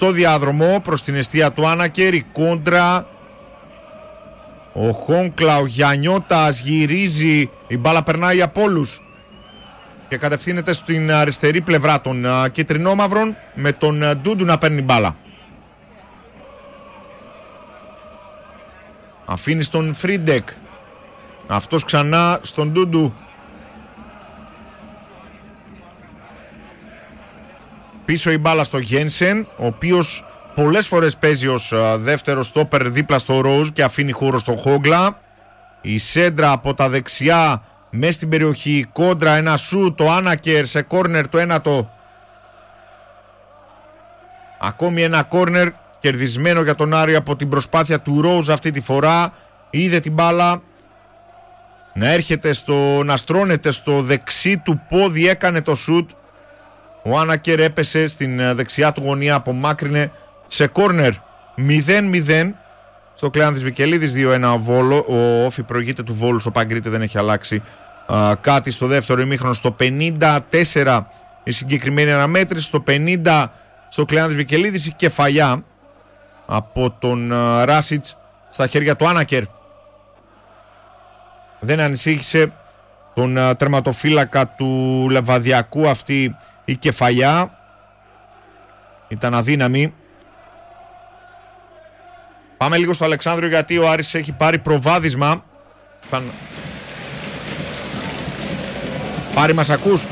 στο διάδρομο προς την εστία του Άνακερ. Η κόντρα, ο Χόγκλα, ο Γιαννιώτας γυρίζει, η μπάλα περνάει από όλους και κατευθύνεται στην αριστερή πλευρά των κίτρινόμαυρων, με τον Ντούντου να παίρνει μπάλα. Αφήνει στον Φρίντεκ, αυτός ξανά στον Ντούντου. Πίσω η μπάλα στο Γένσεν, ο οποίος πολλές φορές παίζει ως δεύτερο στόπερ δίπλα στο Ροζ και αφήνει χώρο στον Χόγκλα. Η σέντρα από τα δεξιά μέσα στην περιοχή, κόντρα, ένα σου, το Άνακερ σε κόρνερ, το ένατο. Ακόμη ένα κόρνερ κερδισμένο για τον Άρη από την προσπάθεια του Ροζ αυτή τη φορά. Είδε την μπάλα να έρχεται να στρώνεται στο δεξί του πόδι, έκανε το σουτ. Ο Άνακερ έπεσε στην δεξιά του γωνία, απομάκρυνε σε κόρνερ. 0-0 στο Κλεάνθης Βικελίδης, 2-1 ο Βόλο. Ο Όφη προηγείται του Βόλου στο Παγκρίτη, δεν έχει αλλάξει κάτι στο δεύτερο ημίχρονο. Στο 54 η συγκεκριμένη αναμέτρηση, στο 50 στο Κλεάνθης Βικελίδης η κεφαλιά από τον Ράσιτς στα χέρια του Άνακερ. Δεν ανησύχησε τον τερματοφύλακα του Λεβαδιακού αυτή η κεφαλιά, ήταν αδύναμη. Πάμε λίγο στο Αλεξάνδριο, γιατί ο Άρης έχει πάρει προβάδισμα. Πάρη, μας ακούς?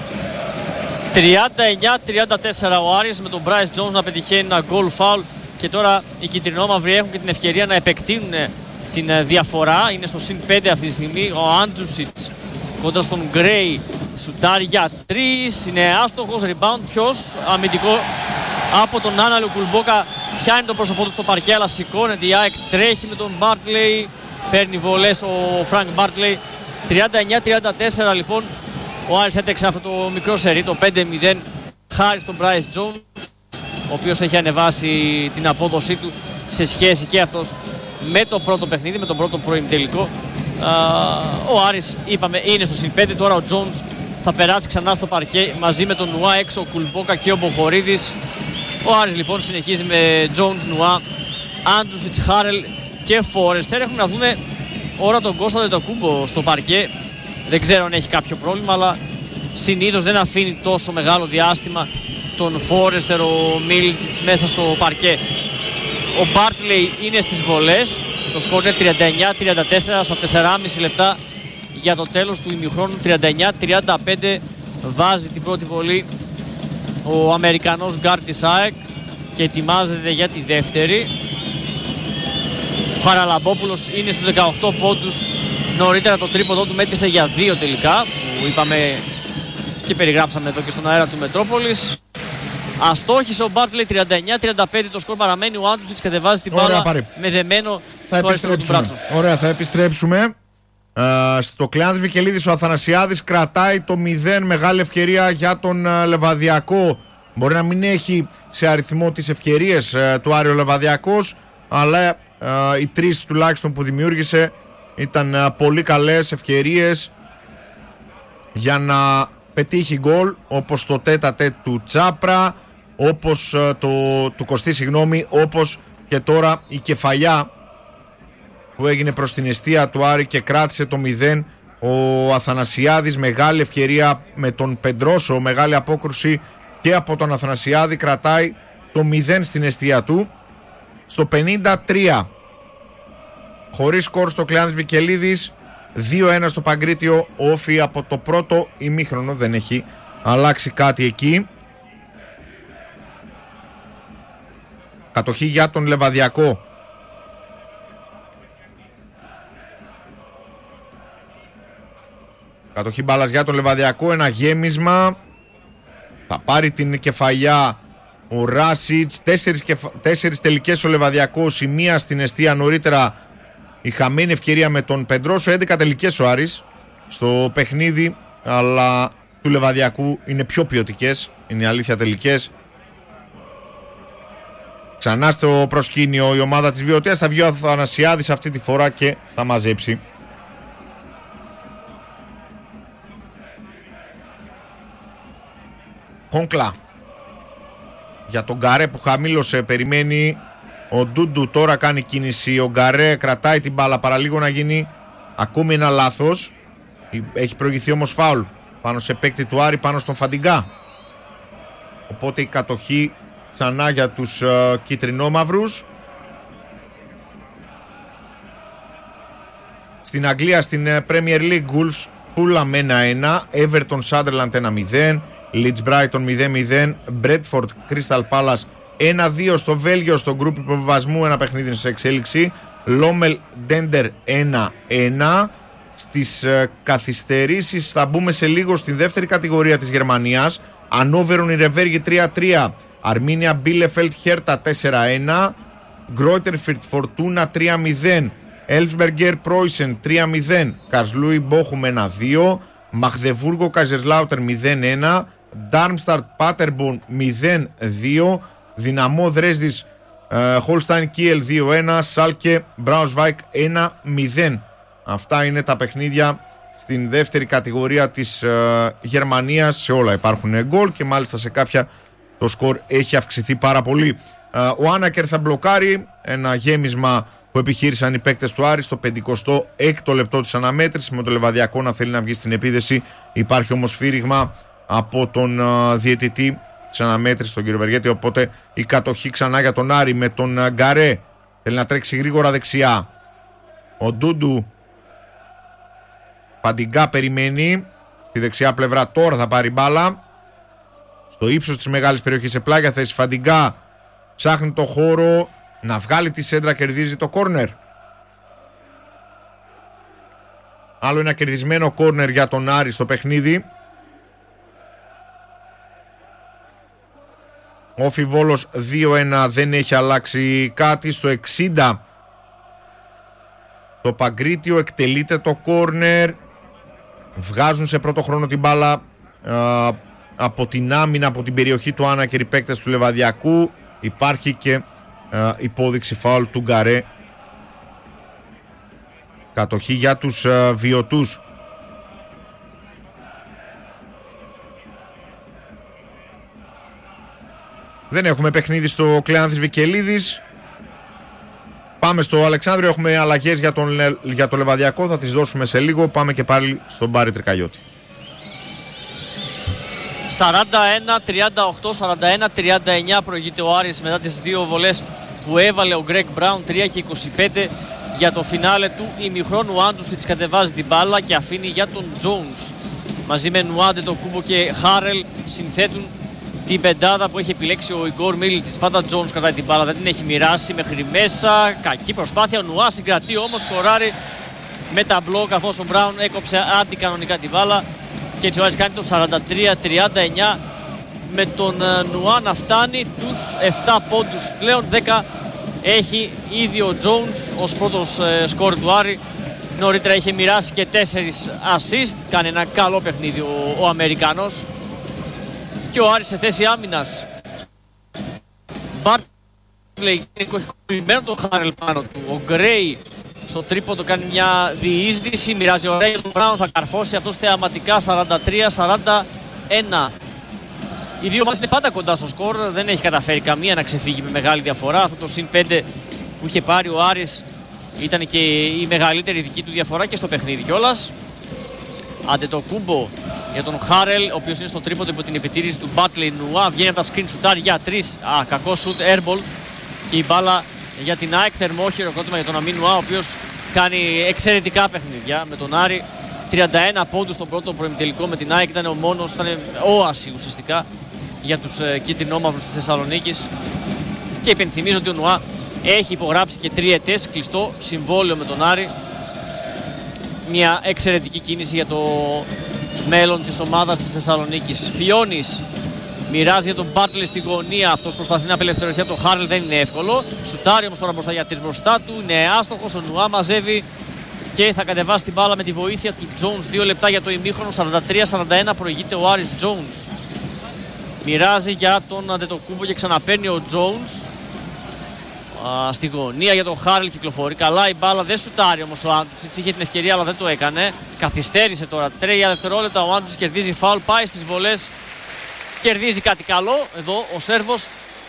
39-34 ο Άρης, με τον Bryce Jones να πετυχαίνει ένα goal foul, και τώρα οι κυτρινόμαυροι έχουν και την ευκαιρία να επεκτείνουν την διαφορά. Είναι στο συν 5 αυτή τη στιγμή. Ο Άντζουσιτς κοντά στον Γκρέι σουτάρει για 3, είναι άστοχος, rebound, ποιος, αμυντικό από τον Άναλου. Κουλμπόκα πιάνει το πρόσωπό του στο παρκέ, αλλά σηκώνεται η ΑΕΚ, τρέχει με τον Μπάρτλεϊ, παίρνει βολές ο Φρανκ Μπάρτλεϊ. 39-34 λοιπόν, ο Άρης έτρεξε αυτό το μικρό σερί, το 5-0, χάρη στον Bryce Jones, ο οποίος έχει ανεβάσει την απόδοσή του σε σχέση και αυτός με το πρώτο παιχνίδι, με τον πρώτο προημιτελικό. Ο Άρης, είπαμε, είναι στο συν 5. Τώρα ο Jones θα περάσει ξανά στο παρκέ μαζί με τον Νουά έξω, ο Κουλμπόκα και ο Μποχορίδης. Ο Άρης λοιπόν συνεχίζει με Jones, Νουά, Άντζουσιτς, Χάρελ και Φόρεστερ. Έχουμε να δούμε ώρα τον Κώστα Αντετοκούμπο στο παρκέ. Δεν ξέρω αν έχει κάποιο πρόβλημα, αλλά συνήθως δεν αφήνει τόσο μεγάλο διάστημα τον Φόρεστερ, ο Μίλιτσιτς μέσα στο παρκέ. Ο Μπάρτλεϊ είναι στις βολές. Το σκορ είναι 39-34 στα 4,5 λεπτά για το τέλος του ημιχρόνου. 39-35 βάζει την πρώτη βολή ο Αμερικανός γκάρντ της ΑΕΚ και ετοιμάζεται για τη δεύτερη. Ο Χαραλαμπόπουλος είναι στους 18 πόντους. Νωρίτερα το τρίποντο του μέτρησε για 2 τελικά, που είπαμε και περιγράψαμε εδώ και στον αέρα του Μετρόπολης. Αστόχησε ο Μπάρτλεϊ, 39-35 το σκορ παραμένει. Ο Άντουσιτς κατεβάζει την μπάλα με δεμένο στο αριστερό του μπράτσο. Ωραία, θα επιστρέψουμε. Στο Κλεάνθης Βικελίδης ο Αθανασιάδης κρατάει το 0, μεγάλη ευκαιρία για τον Λεβαδιακό. Μπορεί να μην έχει σε αριθμό τις ευκαιρίες του Άριο Λεβαδιακός, αλλά οι 3 τουλάχιστον που δημιούργησε ήταν πολύ καλές ευκαιρίες για να πετύχει γκολ, όπως το τέτα-τέτ του Τσάπρα, όπως του Κωστή, συγγνώμη, όπως και τώρα η κεφαλιά που έγινε προς την εστία του Άρη και κράτησε το 0 ο Αθανασιάδης. Μεγάλη ευκαιρία με τον Πεντρόσο, μεγάλη απόκρουση και από τον Αθανασιάδη, κρατάει το 0 στην εστία του. Στο 53 χωρίς σκορ στο Κλεάνθης Βικελίδης, 2-1 στο Παγκρίτιο Όφη από το πρώτο ημίχρονο, δεν έχει αλλάξει κάτι εκεί. Κατοχή για τον Λεβαδιακό. Κατοχή μπάλας για τον Λεβαδιακό, ένα γέμισμα. Θα πάρει την κεφαλιά ο Ράσιτς. 4 τελικές ο Λεβαδιακός, η μία στην εστία νωρίτερα. Η χαμένη ευκαιρία με τον Πεντρόσο. 11 τελικές ο Άρης στο παιχνίδι, αλλά του Λεβαδιακού είναι πιο ποιοτικές, είναι η αλήθεια, τελικές. Ξανά στο προσκήνιο η ομάδα της Βιωτίας. Θα βγει ο Αθανασιάδης αυτή τη φορά και θα μαζέψει. Χόγκλα. για τον Γκαρέ που χαμήλωσε, περιμένει ο Ντούντου, τώρα κάνει κίνηση, ο Γκαρέ κρατάει την μπάλα, παραλίγο να γίνει ακόμη ένα λάθος. Έχει προηγηθεί όμως φάουλ πάνω σε παίκτη του Άρη, πάνω στον Φαντιγκά. Οπότε η κατοχή ξανά για τους κιτρινόμαυρους. Στην Αγγλία, στην Premier League, Wolves Fulham 1-1, Everton Sunderland 1-0, Leeds Brighton 0-0, Bradford Crystal Palace 1-2 στο Βέλγιο, στο γκρουπ υποβιβασμού, ένα παιχνίδι σε εξέλιξη, Lommel Dender 1-1. Στις καθυστερήσεις θα μπούμε σε λίγο στη δεύτερη κατηγορία της Γερμανίας. Ανόβερον Ιρεβέργη 3-3, Αρμίνια Bielefeld Hertha 4-1, Γκρόιτερφιρτ Φορτούνα 3-0, Elfsberger Preußen 3-0, Καρσλούι Μπόχουμ 1-2, Μαγδεβούργο Καζερσλάουτερ 0-1, Darmstadt Paderborn 0-2, Δυναμό Δρέσδης Χολστάιν Κίελ 2-1, Σάλκε Μπράουσβάικ 1-0. Αυτά είναι τα παιχνίδια στην δεύτερη κατηγορία της Γερμανίας. Σε όλα υπάρχουν γκολ και μάλιστα σε κάποια το σκορ έχει αυξηθεί πάρα πολύ. Ο Άνακερ θα μπλοκάρει ένα γέμισμα που επιχείρησαν οι παίκτες του Άρη στο 56ο λεπτό της αναμέτρησης, με το Λεβαδιακό να θέλει να βγει στην επίδεση. Υπάρχει όμως σφύριγμα από τον διαιτητή της αναμέτρησης, τον κύριο Βεργέτη, οπότε η κατοχή ξανά για τον Άρη με τον Γκαρέ. Θέλει να τρέξει γρήγορα δεξιά. Ο Ντούντου, Φαντιγκά περιμένει στη δεξιά πλευρά, τώρα θα πάρει μπάλα στο ύψος της μεγάλης περιοχής, σε πλάγια θέση. Φαντιγκά ψάχνει το χώρο να βγάλει τη σέντρα, κερδίζει το κόρνερ. Άλλο ένα κερδισμένο κόρνερ για τον Άρη στο παιχνίδι. Ο Φιβόλος 2-1, δεν έχει αλλάξει κάτι. Στο 60 στο Παγκρίτιο εκτελείται το κόρνερ. Βγάζουν σε πρώτο χρόνο την μπάλα από την άμυνα, από την περιοχή του Άνακερ οι παίκτες του Λεβαδιακού. Υπάρχει και υπόδειξη φάουλ του Γκαρέ. Κατοχή για τους βιωτούς. Δεν έχουμε παιχνίδι στο Κλεάνθης Βικελίδης. Πάμε στο Αλεξάνδριο, έχουμε αλλαγές για το Λεβαδιακό, θα τις δώσουμε σε λίγο. Πάμε και πάλι στον Μπάρι Τρικαγιώτη. 41-38, 41-39 προηγείται ο Άρης μετά τις δύο βολές που έβαλε ο Γκρέγκ Μπράουν. 3 και 25 για το φινάλε του ημιχρόνου. Ο Άντουσιτς κατεβάζει την μπάλα και αφήνει για τον Τζόουνς. Μαζί με Νουάντε, το Κούμπο και Χάρελ συνθέτουν την πεντάδα που έχει επιλέξει ο Ιγκόρ Μίλιτς. Πάντα Τζόουνς κρατάει την μπάλα, δεν την έχει μοιράσει μέχρι μέσα. Κακή προσπάθεια, ο Νουά συγκρατεί όμως, σκοράρει με τα μπλοκ, καθώς ο Μπράουν έκοψε αντικανονικά την μπάλα. Και έτσι ο Άρης κάνει το 43-39 με τον Νουά να φτάνει τους 7 πόντους πλέον. 10 έχει ήδη ο Τζόουνς ως πρώτος σκόρ του Άρη. Νωρίτερα είχε μοιράσει και 4 assist. Κάνει ένα καλό παιχνίδι ο Αμερικανός. Και ο Άρης σε θέση άμυνας. Μπάρτλεϊ έχει κολλημένο τον Χάρελ πάνω του. Ο Γκρέι στο τρίποντο κάνει μια διείσδυση. Μοιράζει ωραία για τον Μπράουν, θα καρφώσει αυτός θεαματικά. 43-41. Οι δύο ομάδες είναι πάντα κοντά στο σκορ. Δεν έχει καταφέρει καμία να ξεφύγει με μεγάλη διαφορά. Αυτό το συν 5 που είχε πάρει ο Άρης ήταν και η μεγαλύτερη δική του διαφορά και στο παιχνίδι κιόλας. Αντετοκούμπο για τον Χάρελ, ο οποίος είναι στο τρίποντο υπό την επιτήρηση του Μπάτλεϊ. Νουά βγαίνει από τα screen σουτάρει για 3. Κακό σουτ, airball. Και η μπάλα για την ΑΕΚ. Θερμό χειροκρότημα για τον Αμίν Νουά, ο οποίος κάνει εξαιρετικά παιχνίδια με τον Άρη. 31 πόντους στον πρώτο προημιτελικό με την ΑΕΚ. Ήταν ο μόνος, ήταν όαση ουσιαστικά για τους κίτρινόμαυρους της Θεσσαλονίκης. Και υπενθυμίζω ότι ο Νουά έχει υπογράψει και 3 ετές κλειστό συμβόλαιο με τον Άρη. Μια εξαιρετική κίνηση για το μέλλον της ομάδας της Θεσσαλονίκης. Φιώνης μοιράζει για τον Μπάτλε στη γωνία. Αυτός προσπαθεί να απελευθερωθεί από τον Χάρλ, δεν είναι εύκολο. Σουτάρει όμως τώρα μπροστά για 3 μπροστά του. Είναι άστοχος. Ο Νουά μαζεύει και θα κατεβάσει την μπάλα με τη βοήθεια του Τζόουνς. 2 λεπτά για το ημίχρονο. 43-41 προηγείται ο Άρης. Τζόουνς μοιράζει για τον Αντετοκούμπο και ξαναπαίρνει ο Τζόουνς. Στη γωνία για τον Χάρλ, κυκλοφορεί καλά η μπάλα, δεν σουτάρει όμως ο Άντουσιτς, είχε την ευκαιρία αλλά δεν το έκανε. Καθυστέρησε τώρα 3 δευτερόλεπτα, ο Άντουσιτς κερδίζει φάουλ, πάει στις βολές, κερδίζει κάτι καλό. Εδώ ο Σέρβος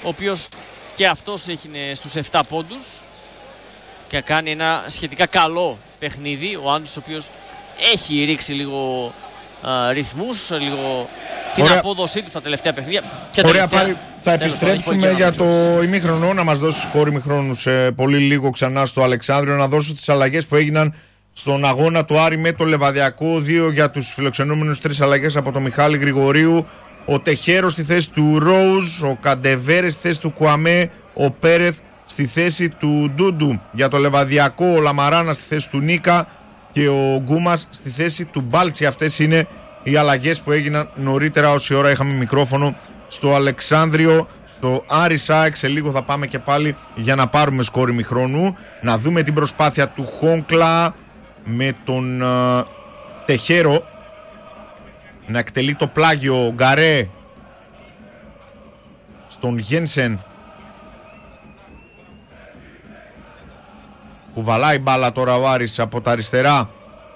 ο οποίος και αυτός έχει στους 7 πόντους και κάνει ένα σχετικά καλό παιχνίδι. Ο Άντζουσιτς, ο οποίος έχει ρίξει λίγο ρυθμούς, λίγο την απόδοσή του στα τελευταία παιχνίδια. Ωραία, πάλι θα επιστρέψουμε για το ημίχρονο, να μας δώσει σκορ ημίχρονου πολύ λίγο ξανά στο Αλεξάνδριο, να δώσω τις αλλαγές που έγιναν στον αγώνα του Άρη με το Λεβαδιακό. 2 για τους φιλοξενούμενους, 3 αλλαγές από τον Μιχάλη Γρηγορίου. Ο Τεχέρο στη θέση του Ρόουζ, ο Καντεβέρε στη θέση του Κουαμέ, ο Πέρεθ στη θέση του Ντούντου. Για το Λεβαδιακό, ο Λαμαράνα στη θέση του Νίκα και ο Γκούμας στη θέση του Μπάλτσι. Αυτές είναι οι αλλαγές που έγιναν νωρίτερα όση ώρα είχαμε μικρόφωνο στο Αλεξάνδριο. Στο Άρη ΣΑΕΚ σε λίγο θα πάμε και πάλι για να πάρουμε σκόρ ημιχρόνου. Να δούμε την προσπάθεια του Χόγκλα με τον Τεχέρο να εκτελεί το πλάγιο. Γκαρέ στον Γένσεν. Κουβαλάει μπάλα τώρα ο Άρης από τα αριστερά.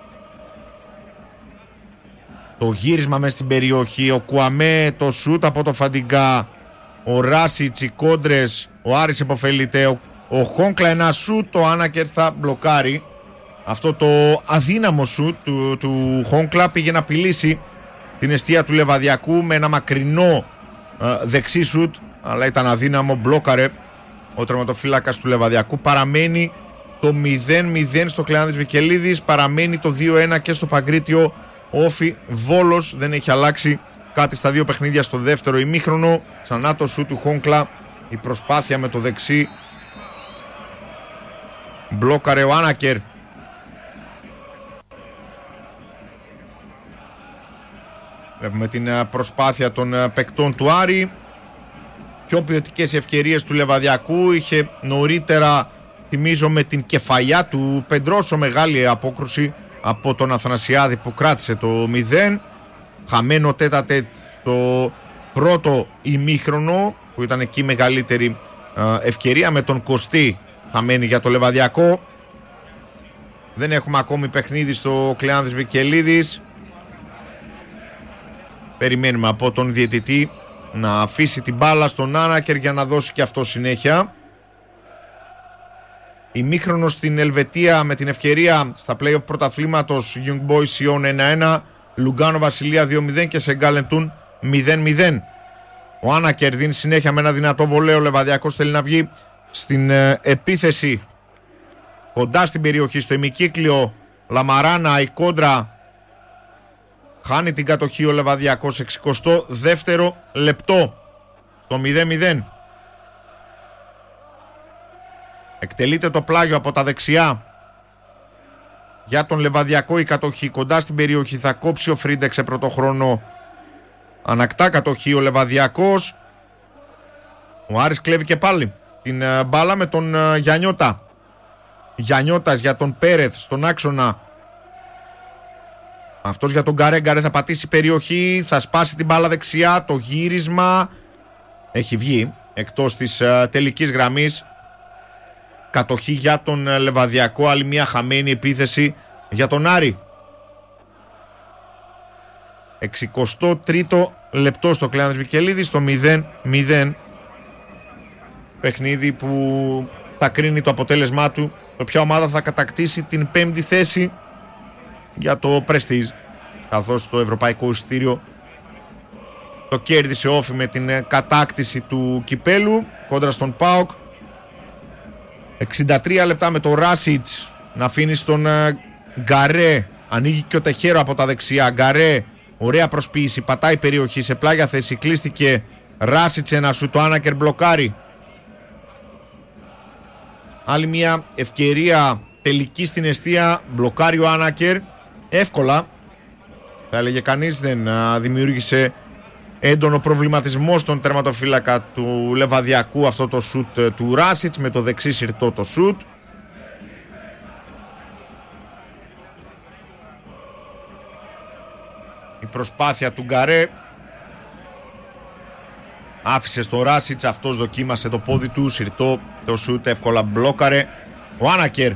Το γύρισμα μέσα στην περιοχή. Ο Κουαμέ, το σούτ από το Φαντιγκά. Ο Ράσιτς, οι κόντρες. Ο Άρης επωφελείται. Ο Χόγκλα ένα σούτ. Το Άνακερ θα μπλοκάρει. Αυτό το αδύναμο σούτ του Χόγκλα πήγε να απειλήσει την εστία του Λεβαδιακού με ένα μακρινό δεξί σούτ, αλλά ήταν αδύναμο, μπλόκαρε ο τερματοφύλακας του Λεβαδιακού. Παραμένει το 0-0 στο Κλεάνδρης Βικελίδης, παραμένει το 2-1 και στο Παγκρίτιο Όφι Βόλος. Δεν έχει αλλάξει κάτι στα δύο παιχνίδια στο δεύτερο ημίχρονο. Ξανά το σούτ του Χόγκλα, η προσπάθεια με το δεξί, μπλόκαρε ο Άνακερ. Βλέπουμε την προσπάθεια των παικτών του Άρη. Πιο ποιοτικές ευκαιρίες του Λεβαδιακού. Είχε νωρίτερα, θυμίζω, με την κεφαλιά του Πεντρόσο μεγάλη απόκρουση από τον Αθανασιάδη που κράτησε το 0. Χαμένο τέτα-τέτ στο πρώτο ημίχρονο, που ήταν εκεί μεγαλύτερη ευκαιρία, με τον Κωστή χαμένη για το Λεβαδιακό. Δεν έχουμε ακόμη παιχνίδι στο Κλεάνδρης Βικελίδης. Περιμένουμε από τον διαιτητή να αφήσει την μπάλα στον Άνακερ για να δώσει και αυτό συνέχεια. Ημίχρονο στην Ελβετία με την ευκαιρία στα play-off πρωταθλήματος Young Boys Sion 1-1, Λουγκάνο Βασιλεία 2-0 και Σεγκάλεντουν 0-0. Ο Άνακερ δίνει συνέχεια με ένα δυνατό βολέο. Λεβαδιακός θέλει να βγει στην επίθεση κοντά στην περιοχή, στο ημικύκλιο. Λαμαράνα, η κόντρα. Χάνει την κατοχή ο Λεβαδιακός, 62ο λεπτό στο 0-0. Εκτελείται το πλάγιο από τα δεξιά για τον Λεβαδιακό. Η κατοχή κοντά στην περιοχή, θα κόψει ο Φρίντεξ σε πρώτο χρόνο. Ανακτά κατοχή ο Λεβαδιακός. Ο Άρης κλέβει και πάλι την μπάλα με τον Γιαννιώτα. Γιαννιώτας για τον Πέρεθ στον άξονα. Αυτός για τον Γκαρέ. Γκαρέ θα πατήσει περιοχή, θα σπάσει την μπάλα δεξιά. Το γύρισμα έχει βγει εκτός της τελικής γραμμής. Κατοχή για τον Λεβαδιακό. Άλλη μια χαμένη επίθεση για τον Άρη. 63ο λεπτό στο Κλεάνδρης Βικελίδης, το 0-0. Παιχνίδι που θα κρίνει το αποτέλεσμά του, το ποια ομάδα θα κατακτήσει την 5η θέση για το Prestige, καθώς το ευρωπαϊκό εισιτήριο το κέρδισε Όφι με την κατάκτηση του κυπέλου κόντρα στον ΠΑΟΚ. 63 λεπτά με το Ράσιτς να αφήνει στον Γκαρέ. Ανοίγει και ο Τεχέρο από τα δεξιά. Γκαρέ, ωραία προσποίηση, πατάει περιοχή σε πλάγια θέση, κλείστηκε. Ράσιτς ένα σου, το Άνακερ μπλοκάρει. Άλλη μια ευκαιρία τελική στην εστία, μπλοκάρει ο Άνακερ εύκολα. Θα έλεγε κανείς, δεν δημιούργησε έντονο προβληματισμό στον τερματοφύλακα του Λεβαδιακού αυτό το σούτ του Ράσιτς, με το δεξί συρτό το σούτ. Η προσπάθεια του Γκαρέ άφησε στο Ράσιτς, αυτός δοκίμασε το πόδι του, συρτό το σούτ, εύκολα μπλόκαρε ο Άνακερ.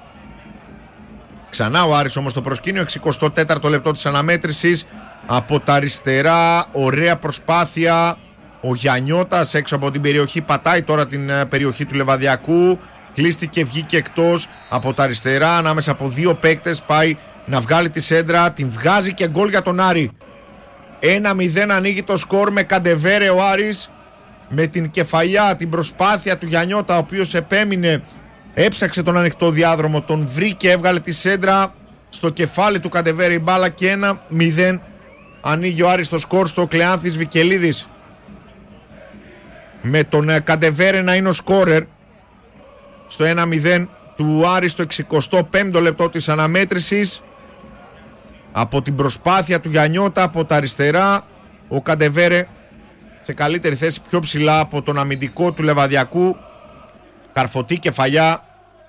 Ξανά ο Άρης όμως στο προσκήνιο, 64ο λεπτό της αναμέτρησης. Από τα αριστερά, ωραία προσπάθεια. Ο Γιαννιώτας έξω από την περιοχή, πατάει τώρα την περιοχή του Λεβαδιακού. Κλείστηκε, βγήκε εκτός από τα αριστερά, ανάμεσα από δύο παίκτες. Πάει να βγάλει τη σέντρα, την βγάζει και γκολ για τον Άρη. 1-0 ανοίγει το σκορ με Καντεβέρε ο Άρης. Με την κεφαλιά, την προσπάθεια του Γιαννιώτα, ο οποίος επέμεινε, έψαξε τον ανοιχτό διάδρομο, τον βρήκε, έβγαλε τη σέντρα στο κεφάλι του Καντεβέρε η μπάλα και 1-0 ανοίγει ο Άρης το σκορ στο Κλεάνθης Βικελίδης. Με τον Καντεβέρε να είναι ο σκόρερ στο 1-0 του Άρη στο 65ο λεπτό της αναμέτρησης. Από την προσπάθεια του Γιαννιώτα από τα αριστερά, ο Καντεβέρε σε καλύτερη θέση, πιο ψηλά από τον αμυντικό του Λεβαδιακού. Καρφωτή κεφαλιά.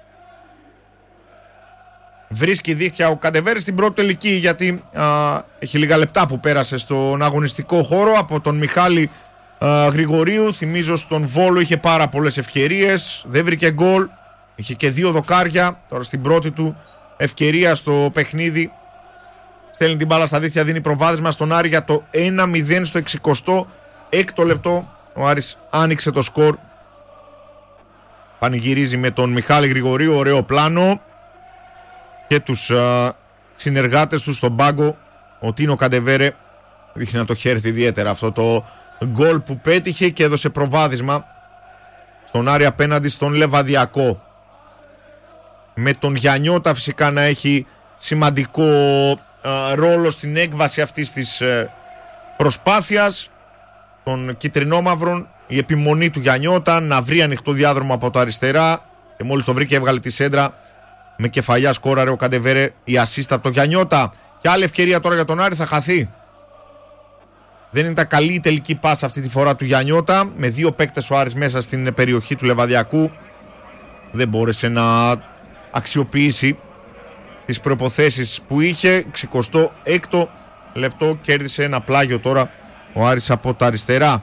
Βρίσκει δίχτυα ο Καντεβέρε στην πρώτη τελική, γιατί έχει λίγα λεπτά που πέρασε στον αγωνιστικό χώρο από τον Μιχάλη Γρηγορίου. Θυμίζω στον Βόλο είχε πάρα πολλές ευκαιρίες, δεν βρήκε γκολ, είχε και 2 δοκάρια. Τώρα στην πρώτη του ευκαιρία στο παιχνίδι στέλνει την μπάλα στα δίχτυα, δίνει προβάδισμα στον Άρη για το 1-0 στο 66ο λεπτό. Ο Άρης άνοιξε το σκορ, πανηγυρίζει με τον Μιχάλη Γρηγορίου, ωραίο πλάνο, και τους συνεργάτες του στον πάγκο. Ο Τίνο Καντεβέρε δείχνει να το χαίρεται ιδιαίτερα αυτό το γκολ που πέτυχε και έδωσε προβάδισμα στον Άρη απέναντι στον Λεβαδιακό. Με τον Γιαννιώτα φυσικά να έχει σημαντικό ρόλο στην έκβαση αυτής της προσπάθειας των κυτρινόμαυρων. Η επιμονή του Γιαννιώτα να βρει ανοιχτό διάδρομο από τα αριστερά, και μόλις το βρήκε έβγαλε τη σέντρα με κεφαλιά, σκόραρε ο Καντεβέρε, η ασίστα από τον Γιαννιώτα. Και άλλη ευκαιρία τώρα για τον Άρη, θα χαθεί. Δεν ήταν καλή η τελική πάσα αυτή τη φορά του Γιαννιώτα, με 2 παίκτες ο Άρης μέσα στην περιοχή του Λεβαδιακού. Δεν μπόρεσε να αξιοποιήσει τις προϋποθέσεις που είχε. 66ο λεπτό, κέρδισε ένα πλάγιο τώρα ο Άρης από τα αριστερά.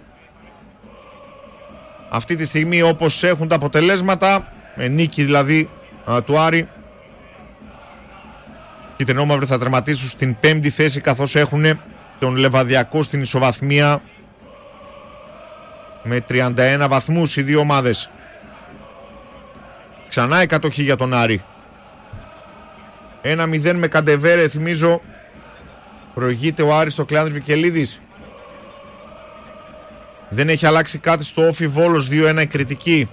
Αυτή τη στιγμή, όπως έχουν τα αποτελέσματα, με νίκη δηλαδή του Άρη, οι κυτρινόμαυροι θα τερματίσουν στην 5η θέση, καθώς έχουν τον Λεβαδιακό στην ισοβαθμία με 31 βαθμούς οι δύο ομάδες. Ξανά η κατοχή για τον Άρη. 1-0 με Καντεβέρε, θυμίζω. Προηγείται ο Άρης στο Κλεάνθης Βικελίδης. Δεν έχει αλλάξει κάτι στο Όφι Βόλος, 2-1 η κριτική.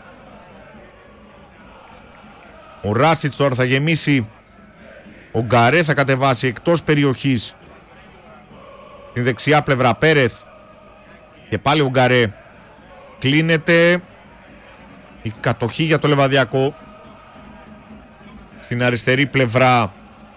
Ο Ράσιτς τώρα θα γεμίσει. Ο Γκαρέ θα κατεβάσει εκτός περιοχής. Την δεξιά πλευρά Πέρεθ. Και πάλι ο Γκαρέ. Κλείνεται η κατοχή για το Λεβαδιακό. Στην αριστερή πλευρά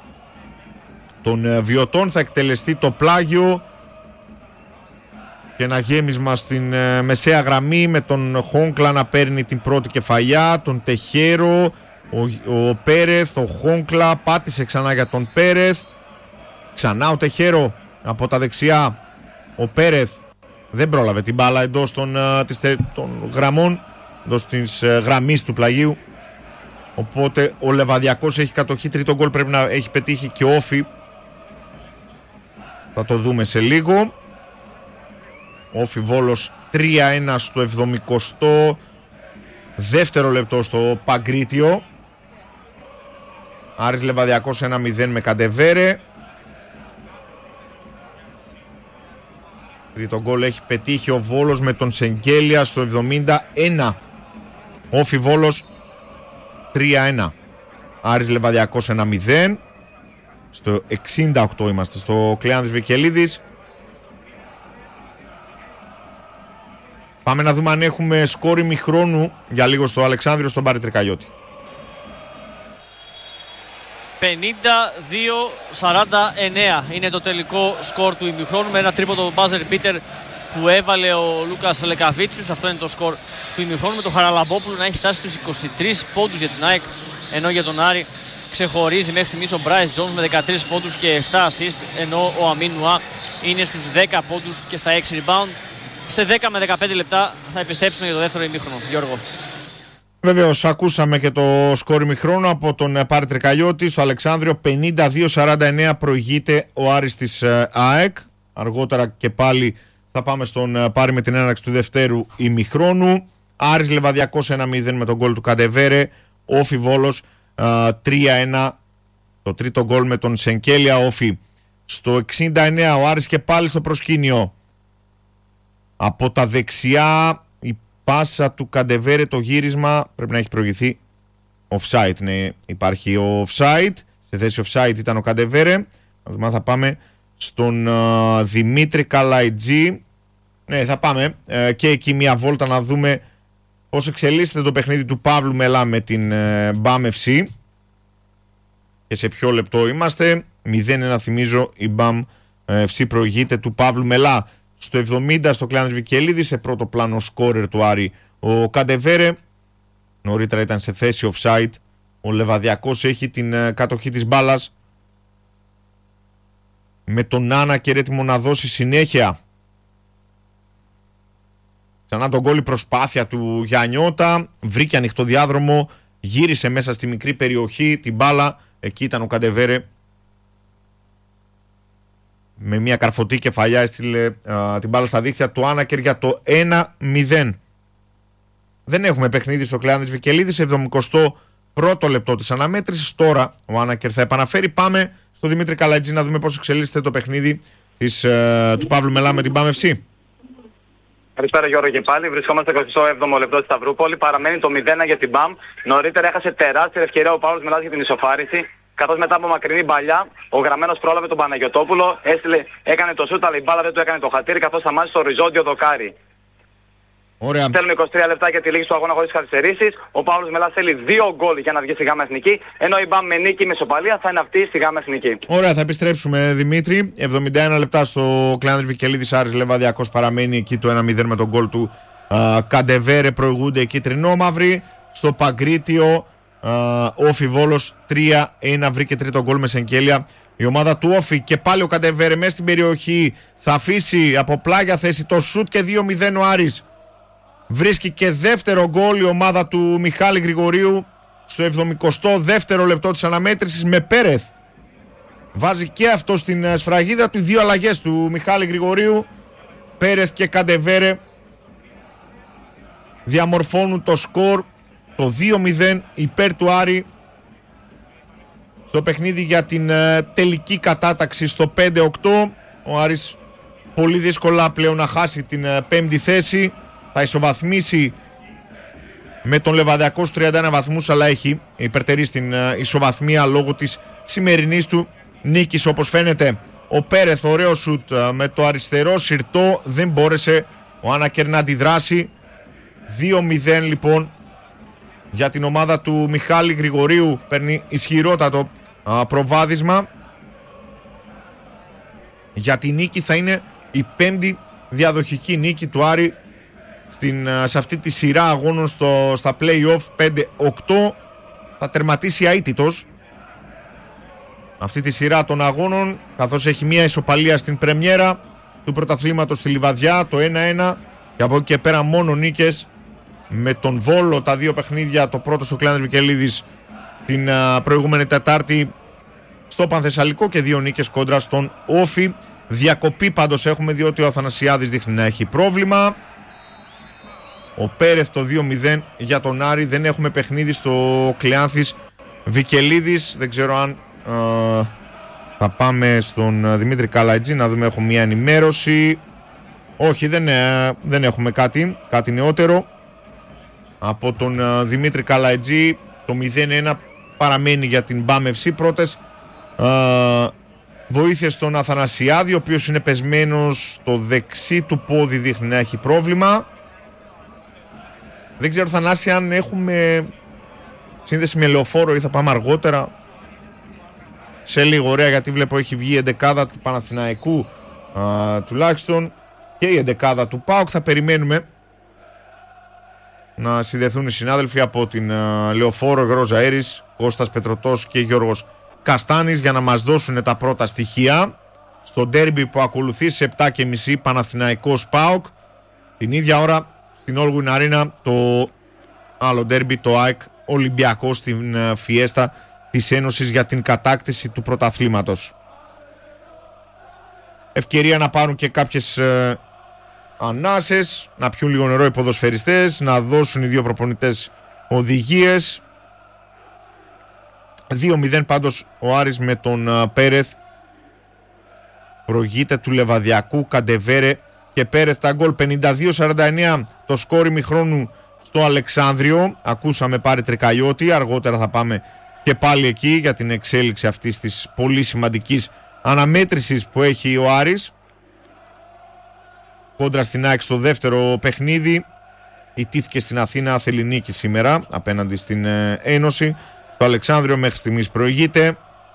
των Βιωτών θα εκτελεστεί το πλάγιο και ένα γέμισμα στην μεσαία γραμμή, με τον Χόγκλα να παίρνει την πρώτη κεφαλιά, τον Τεχέρο, ο Πέρεθ, ο Χόγκλα πάτησε ξανά για τον Πέρεθ, ξανά ο Τεχέρο από τα δεξιά. Ο Πέρεθ δεν πρόλαβε την μπάλα εντός των γραμμών, εντός της γραμμής του πλαγίου, οπότε ο Λεβαδιακός έχει κατοχή. Τρίτο γκολ πρέπει να έχει πετύχει και Όφι, θα το δούμε σε λίγο. Όφι Βόλος 3-1 στο 72ο λεπτό στο Παγκρίτιο. Άρης Λεβαδιακός 1-0 με Καντεβέρε. Τρίτο γκολ έχει πετύχει ο Βόλος με τον Σεγγέλια στο 71. Όφι Βόλος 3-1. Άρης Λεβαδιακός 1-0. Στο 68 είμαστε στο Κλεάνθης Βικελίδης. Πάμε να δούμε αν έχουμε σκόρ ημιχρόνου για λίγο στο Αλεξάνδριο στον Πάρη Τρικαλιώτη. 52-49 είναι το τελικό σκορ του ημιχρόνου, με ένα τρίποντο buzzer beater που έβαλε ο Λούκας Λεκαβίτσιους. Αυτό είναι το σκορ του ημιχρόνου, με τον Χαραλαμπόπουλο να έχει φτάσει στους 23 πόντους για την ΑΕΚ, ενώ για τον Άρη ξεχωρίζει μέχρι στιγμής ο Bryce Jones με 13 πόντους και 7 assist, ενώ ο Αμίν Νουά είναι στους 10 πόντους και στα 6 rebound. Σε 10 με 15 λεπτά θα επιστρέψουμε για το δεύτερο ημίχρονο. Γιώργο. Βεβαίως, ακούσαμε και το σκόρ ημιχρόνου από τον Πάρη Τρικαλιώτη. Στο Αλεξάνδριο 52-49 προηγείται ο Άρης της ΑΕΚ. Αργότερα και πάλι θα πάμε στον Πάρη με την έναρξη του δευτέρου ημιχρόνου. Άρης Λεβαδιακός 1-0 με τον γκολ του Καντεβέρε. Όφι Βόλος 3-1. Το τρίτο γκολ με τον Σενκέλια. Όφι στο 69. Ο Άρης και πάλι στο προσκήνιο. Από τα δεξιά η πάσα του Καντεβέρε, το γύρισμα πρέπει να έχει προηγηθεί. Offside, ναι, υπάρχει offside. Σε θέση offside ήταν ο Καντεβέρε. Θα πάμε στον Δημήτρη Καλαϊτζή. Ναι, θα πάμε και εκεί μια βόλτα να δούμε πώς εξελίσσεται το παιχνίδι του Παύλου Μελά με την BAM FC και σε ποιο λεπτό είμαστε. 0-1 θυμίζω, η BAM FC προηγείται του Παύλου Μελά. Στο 70 στο Κλεάνδρης Βικελίδη, σε πρώτο πλάνο σκόρερ του Άρη ο Καντεβέρε. Νωρίτερα ήταν σε θέση offside. Ο Λεβαδιακός έχει την κατοχή της μπάλας με τον Άνακερ έτοιμο να δώσει συνέχεια. Ξανά τον γκολ, η προσπάθεια του Γιαννιώτα. Βρήκε ανοιχτό διάδρομο. Γύρισε μέσα στη μικρή περιοχή την μπάλα. Εκεί ήταν ο Καντεβέρε. Με μια καρφωτή κεφαλιά έστειλε την μπάλα στα δίχτυα του Άνακερ για το 1-0. Δεν έχουμε παιχνίδι στο Κλεάνδρης Βικελίδης. 71ο λεπτό της αναμέτρησης. Τώρα ο Άνακερ θα επαναφέρει. Πάμε στο Δημήτρη Καλαϊτζή να δούμε πώς εξελίσσεται το παιχνίδι του Παύλου Μελά με την BAM FC. Καλησπέρα Γιώργο και πάλι. Βρισκόμαστε στο 27ο λεπτό στη Σταυρούπολη. Παραμένει το 0 για την BAM. Νωρίτερα έχασε τεράστια ευκαιρία ο Παύλος Μελάς για την ισοφάριση. Καθώς μετά από μακρινή παλιά, ο Γραμμένος πρόλαβε τον Παναγιωτόπουλο. Έκανε το σούτ, αλλά η μπάλα δεν του έκανε το χατήρι. Καθώς σταμάτησε στο οριζόντιο δοκάρι. Ωραία. Θέλουν 23 λεπτά για τη λήξη του αγώνα χωρίς καθυστερήσεις. Ο Παύλος Μελάς θέλει 2 γκολ για να βγει στη ΓΑΜΑ Εθνική. Ενώ η BAM με νίκη με ισοπαλία θα είναι αυτή στη ΓΑΜΑ Εθνική. Ωραία, θα επιστρέψουμε Δημήτρη. 71 λεπτά στο Κλεάνδρης Βικελίδης. Άρης Λεβαδιακός παραμένει εκεί το 1-0 με τον γκολ του Καντεβέρε. Προηγούνται οι κίτρινόμαυροι. Στο Παγκρίτιο Όφι Βόλος 3-1 βρήκε τρίτο γκολ με Σενκέλια. Η ομάδα του Όφι και πάλι ο Καντεβέρε μέσα στην περιοχή θα αφήσει από πλάγια θέση το σουτ και 2-0 ο Άρης. Βρίσκει και δεύτερο γκολ η ομάδα του Μιχάλη Γρηγορίου στο 72ο λεπτό της αναμέτρησης με Πέρεθ. Βάζει και αυτό στην σφραγίδα του. 2 αλλαγές του Μιχάλη Γρηγορίου. Πέρεθ και Καντεβέρε διαμορφώνουν το σκορ, το 2-0 υπέρ του Άρη στο παιχνίδι για την τελική κατάταξη στο 5-8. Ο Άρης πολύ δύσκολα πλέον να χάσει την 5η θέση. Θα ισοβαθμίσει με τον Λεβαδιακό στους 31 βαθμούς, αλλά έχει υπερτερεί στην ισοβαθμία λόγω της σημερινής του νίκης. Όπως φαίνεται, ο Πέρεθ, ωραίο σουτ με το αριστερό συρτό, δεν μπόρεσε ο Άνακερ να αντιδράσει. 2-0 λοιπόν για την ομάδα του Μιχάλη Γρηγορίου. Παίρνει ισχυρότατο προβάδισμα. Για τη νίκη θα είναι η 5η διαδοχική νίκη του Άρη σε αυτή τη σειρά αγώνων στα play-off 5-8. Θα τερματίσει αίτητος αυτή τη σειρά των αγώνων, καθώς έχει μια ισοπαλία στην πρεμιέρα του πρωταθλήματος στη Λιβαδιά, το 1-1, και από εκεί και πέρα μόνο νίκες με τον Βόλο, τα 2 παιχνίδια, το πρώτο στο Κλεάνδρης Βικελίδης την προηγούμενη Τετάρτη στο Πανθεσσαλικό και 2 νίκες κόντρα στον Όφι. Διακοπή πάντως έχουμε, διότι ο Αθανασιάδης δείχνει να έχει πρόβλημα. Ο Πέρεθ το 2-0 για τον Άρη. Δεν έχουμε παιχνίδι στο Κλεάνθης Βικελίδης. Δεν ξέρω αν θα πάμε στον Δημήτρη Καλαϊτζή να δούμε. Έχω μια ενημέρωση. Όχι, δεν έχουμε κάτι νεότερο από τον Δημήτρη Καλαϊτζή. Το 0-1 παραμένει για την BAM FC. Πρώτες βοήθειες στον Αθανασιάδη, ο οποίος είναι πεσμένος, το δεξί του πόδι δείχνει να έχει πρόβλημα. Δεν ξέρω, Θανάση, αν έχουμε σύνδεση με Λεωφόρο ή θα πάμε αργότερα. Σε λίγο, ωραία, γιατί βλέπω έχει βγει η εντεκάδα του Παναθηναϊκού τουλάχιστον και η εντεκάδα του ΠΑΟΚ. Θα περιμένουμε να συνδεθούν οι συνάδελφοι από την Λεωφόρο, Γιώργος Ζαέρης, Κώστας Πετρωτός και Γιώργος Καστάνης για να μας δώσουν τα πρώτα στοιχεία στο ντέρμπι που ακολουθεί σε 7.30 Παναθηναϊκός ΠΑΟΚ. Την ίδια ώρα στην Όλγουιν Αρίνα το άλλο ντέρμπι, το ΑΕΚ Ολυμπιακός, στην φιέστα της Ένωσης για την κατάκτηση του πρωταθλήματος. Ευκαιρία να πάρουν και κάποιες ανάσες, να πιούν λίγο νερό οι ποδοσφαιριστές, να δώσουν οι δύο προπονητές οδηγίες. 2-0 πάντως ο Άρης με τον Πέρεθ. Προηγείται του Λεβαδιακού, Καντεβέρε και Πέρεθ τα γκολ. 52-49 το σκόρ ημιχρόνου στο Αλεξάνδριο. Ακούσαμε Πάρη Τρικαϊώτη, αργότερα θα πάμε και πάλι εκεί για την εξέλιξη αυτής της πολύ σημαντικής αναμέτρησης που έχει ο Άρης κόντρα στην ΑΕΚ στο δεύτερο παιχνίδι. Ιτήθηκε στην Αθήνα, θέλει νίκη σήμερα απέναντι στην Ένωση. Στο Αλεξάνδριο μέχρι στιγμής προηγείται.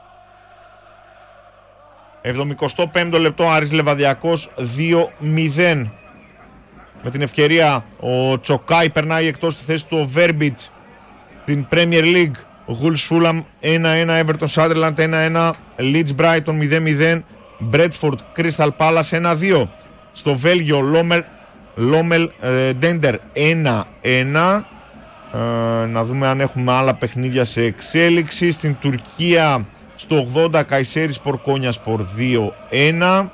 75ο λεπτό, Άρης Λεβαδιακός 2-0. Με την ευκαιρία ο Τσοκάι περνάει εκτός στη θέση του ο Βέρμπιτς στην Premier League. Wolves Fulham 1-1, Everton Sunderland 1-1, Leeds Brighton 0-0, Bradford Crystal Palace 1-2. Στο Βέλγιο Λόμελ Ντέντερ 1-1. Να δούμε αν έχουμε άλλα παιχνίδια σε εξέλιξη. Στην Τουρκία στο 80 Καϊσέρι Σπορ Κόνια Σπορ 2-1.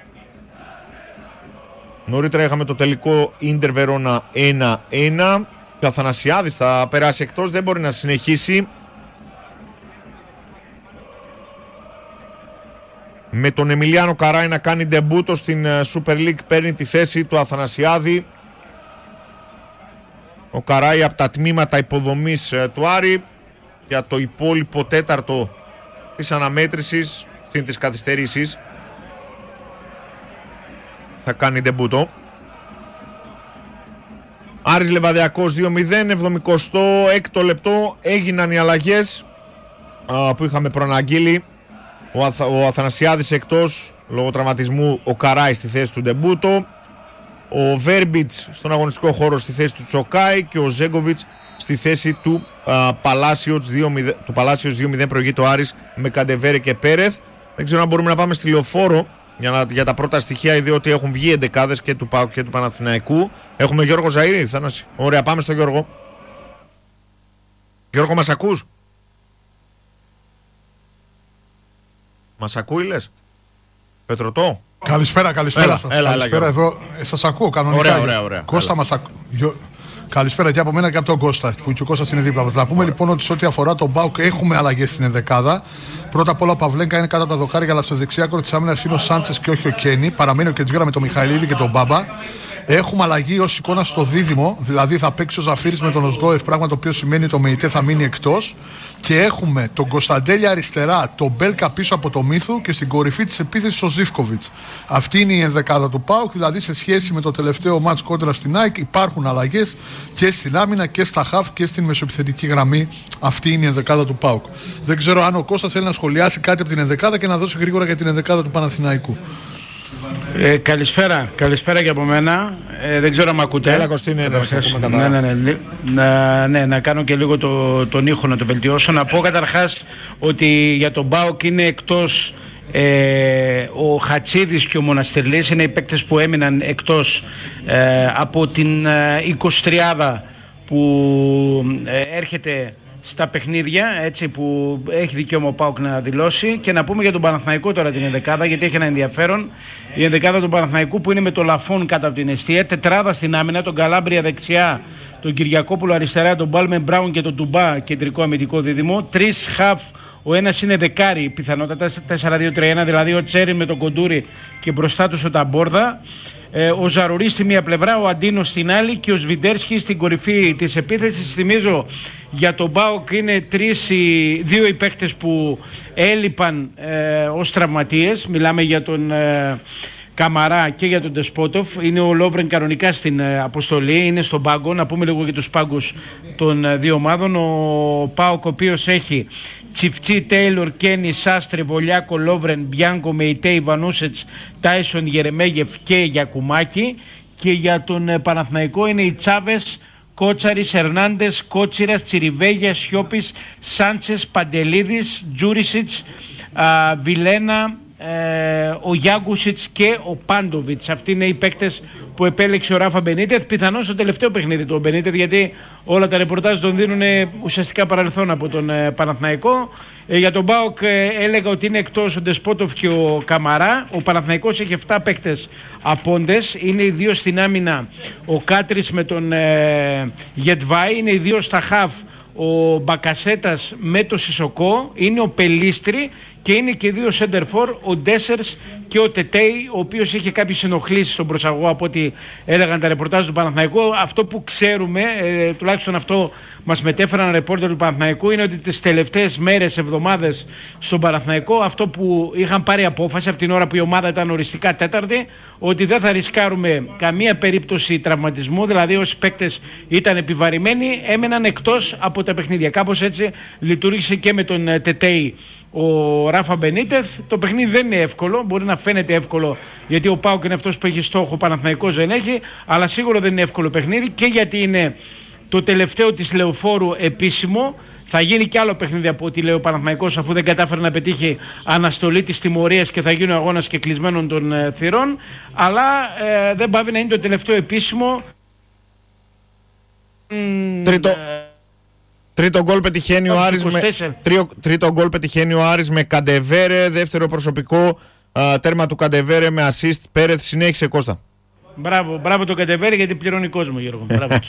Νωρίτερα είχαμε το τελικό Ίντερ Βερόνα 1-1. Και ο Αθανασιάδης θα περάσει εκτός, δεν μπορεί να συνεχίσει. Με τον Εμιλιάνο Καράι να κάνει ντεμπούτο στην Super League, παίρνει τη θέση του Αθανασιάδη. Ο Καράι από τα τμήματα υποδομής του Άρη για το υπόλοιπο τέταρτο της αναμέτρησης, συν της καθυστερήσεις, θα κάνει ντεμπούτο. Άρης Λεβαδιακός 2-0, 76ο λεπτό έγιναν οι αλλαγές που είχαμε προαναγγείλει. Ο Αθανασιάδης εκτός λόγω τραυματισμού, ο Καράι στη θέση του ντεμπούτο, ο Βέρμπιτς στον αγωνιστικό χώρο στη θέση του Τσοκάι και ο Ζέγκοβιτς στη θέση του Παλάσιος 2-0. Προηγείται ο Άρης με Καντεβέρε και Πέρεθ. Δεν ξέρω αν μπορούμε να πάμε στη Λεωφόρο για τα πρώτα στοιχεία, είδε ότι έχουν βγει εντεκάδες και του ΠΑΟΚ και του Παναθηναϊκού. Έχουμε Γιώργο Ζαΐρη, Θάναση. Ωραία, πάμε στο Γιώργο. Γιώργο, μας ακούς? Μας ακούει, λες? Πετρωτό. Καλησπέρα. Έλα, εδώ. Σας ακούω κανονικά. Ωραία. Κώστα, μας καλησπέρα και από μένα και από τον Κώστα, που και ο Κώστας είναι δίπλα μας. Να πούμε λοιπόν ότι σε ό,τι αφορά τον ΠΑΟΚ έχουμε αλλαγές στην ενδεκάδα. Πρώτα απ' όλα ο Παυλέγκα είναι κάτω από τα δοκάρια, αλλά στο δεξιάκρο της άμυνας είναι ο Σάντσες και όχι ο Κένι. Παραμένει ο Κετζιόρα με τον Μιχαηλίδη και τον Μπάμπα. Έχουμε αλλαγή ως εικόνα στο δίδυμο, δηλαδή θα παίξει ο Ζαφύρης με τον Οσδόεφ, πράγμα το οποίο σημαίνει ότι ο Μεϊτέ θα μείνει εκτός. Και έχουμε τον Κωνσταντέλη αριστερά, τον Μπέλκα πίσω από το Μύθου και στην κορυφή της επίθεσης ο Ζίβκοβιτς. Αυτή είναι η ενδεκάδα του ΠΑΟΚ, δηλαδή σε σχέση με το τελευταίο μάτς κόντρα στην ΑΕΚ υπάρχουν αλλαγές και στην άμυνα και στα χαφ και στην μεσοεπιθετική γραμμή. Αυτή είναι η ενδεκάδα του ΠΑΟΚ. Δεν ξέρω αν ο Κώστας θέλει να σχολιάσει κάτι από την ενδεκάδα και να δώσει γρήγορα για την ενδεκάδα του Παναθηναϊκού. Καλησπέρα και από μένα. Δεν ξέρω αν ακούτε. Έλα Κωστίνε, να κάνω και λίγο τον ήχο να το βελτιώσω. Να πω καταρχάς ότι για τον ΠΑΟΚ είναι εκτός ο Χατσίδης και ο Μοναστερλής. Είναι οι παίκτες που έμειναν εκτός από την 23 που έρχεται στα παιχνίδια, έτσι, που έχει δικαίωμα ο ΠΑΟΚ να δηλώσει. Και να πούμε για τον Παναθηναϊκό τώρα την ενδεκάδα, γιατί έχει ένα ενδιαφέρον. Η ενδεκάδα του Παναθηναϊκού που είναι με το Λαφόν κάτω από την εστία, τετράδα στην άμυνα, τον Καλάμπρια δεξιά, τον Κυριακόπουλο αριστερά, τον Μπάλμεν Μπράουν και τον Τουμπά κεντρικό αμυντικό δίδυμο. Τρεις χαφ, ο ένας είναι δεκάρι πιθανότατα 4-2-3-1, δηλαδή ο Τσέρι με τον Κοντούρι και μπροστά τους ο Ταμπόρδα. Ο Ζαρουρί στη μία πλευρά, ο Αντίνο στην άλλη και ο Σβιντέρσκι στην κορυφή της επίθεσης. Θυμίζω για τον ΠΑΟΚ είναι δύο οι παίκτες που έλειπαν ως τραυματίες. Μιλάμε για τον Καμαρά και για τον Ντεσπότοφ. Είναι ο Λόβρεν κανονικά στην αποστολή, είναι στον πάγκο. Να πούμε λίγο για τους πάγκους των δύο ομάδων. Ο ΠΑΟΚ ο οποίος έχει Τσιφτσί, Τέιλορ, Κένι, Σάστρε, Βολιάκο, Λόβρεν, Μπιάνκο, Μεϊτέι, Βανούσετς, Τάισον, Γερεμέγεφ και Γιακουμάκη. Και για τον Παναθηναϊκό είναι οι Τσάβες, Κότσαρης, Ερνάντες, Κότσιρας, Τσιριβέγια, Σιώπης, Σάντσες, Παντελίδης, Τζούρισιτς, Βιλένα, ο Γιάνκουσιτς και ο Πάντοβιτς. Αυτοί είναι οι παίκτες που επέλεξε ο Ράφα Μπενίτεθ, πιθανώς στο τελευταίο παιχνίδι του Μπενίτεθ, γιατί όλα τα ρεπορτάζ τον δίνουν ουσιαστικά παρελθόν από τον Παναθηναϊκό. Για τον ΠΑΟΚ έλεγα ότι είναι εκτός ο Ντεσπότοφ και ο Καμαρά. Ο Παναθηναϊκός έχει 7 παίκτες απόντες. Είναι οι 2 στην άμυνα, ο Κάτρις με τον Γετβάη. Είναι οι 2 στα χαφ, ο Μπακασέτας με το Σισοκό. Είναι ο Πελίστρη και είναι και 2 σέντερφορ, ο Ντέσερς και ο Τετέι, ο οποίος είχε κάποιες ενοχλήσεις στον προσαγωγό από ό,τι έλεγαν τα ρεπορτάζ του Παναθηναϊκού. Αυτό που ξέρουμε, τουλάχιστον αυτό μας μετέφεραν ρεπόρτερ του Παναθηναϊκού, είναι ότι τις τελευταίες μέρες, εβδομάδες στον Παναθηναϊκό, αυτό που είχαν πάρει απόφαση από την ώρα που η ομάδα ήταν οριστικά τέταρτη, ότι δεν θα ρισκάρουμε καμία περίπτωση τραυματισμού, δηλαδή όσοι παίκτες ήταν επιβαρημένοι έμεναν εκτός από τα παιχνίδια. Κάπως έτσι λειτουργήσε και με τον Τετέι ο Ράφα Μπενίτεθ. Το παιχνίδι δεν είναι εύκολο, μπορεί να φαίνεται εύκολο γιατί ο ΠΑΟΚ είναι αυτός που έχει στόχο, ο Παναθηναϊκός δεν έχει, αλλά σίγουρα δεν είναι εύκολο παιχνίδι και γιατί είναι το τελευταίο της Λεωφόρου επίσημο. Θα γίνει και άλλο παιχνίδι από ό,τι λέει ο Παναθηναϊκός, αφού δεν κατάφερε να πετύχει αναστολή της τιμωρίας και θα γίνει ο αγώνας και κλεισμένων των θυρών, αλλά δεν πάβει να είναι το τελευταίο επίσημο. Τρίτο γκολ πετυχαίνει ο Άρης με Καντεβέρε, δεύτερο προσωπικό τέρμα του Καντεβέρε με assist. Πέρεθ, συνέχισε Κώστα. Μπράβο το Καντεβέρε γιατί πληρώνει κόσμο, Γιώργο.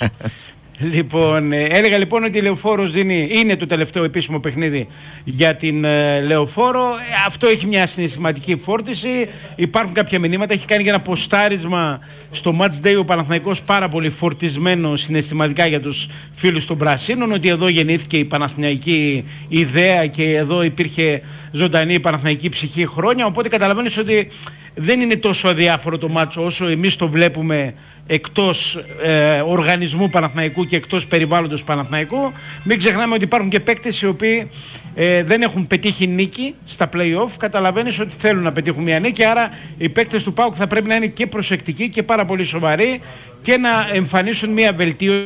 Λοιπόν, έλεγα λοιπόν ότι η Λεωφόρος είναι το τελευταίο επίσημο παιχνίδι για την Λεωφόρο. Αυτό έχει μια συναισθηματική φόρτιση. Υπάρχουν κάποια μηνύματα. Έχει κάνει και ένα ποστάρισμα στο Match Day ο Παναθηναϊκός πάρα πολύ φορτισμένο συναισθηματικά για τους φίλους των Πρασίνων, ότι εδώ γεννήθηκε η παναθηναϊκή ιδέα και εδώ υπήρχε ζωντανή η παναθηναϊκή ψυχή χρόνια. Οπότε καταλαβαίνεις ότι δεν είναι τόσο αδιάφορο το μάτσο όσο εμείς το βλέπουμε εκτός οργανισμού Παναθηναϊκού και εκτός περιβάλλοντος Παναθηναϊκού. Μην ξεχνάμε ότι υπάρχουν και παίκτες οι οποίοι δεν έχουν πετύχει νίκη στα play-off. Καταλαβαίνεις ότι θέλουν να πετύχουν μια νίκη, άρα οι παίκτες του ΠΑΟΚ θα πρέπει να είναι και προσεκτικοί και πάρα πολύ σοβαροί και να εμφανίσουν μια βελτίωση.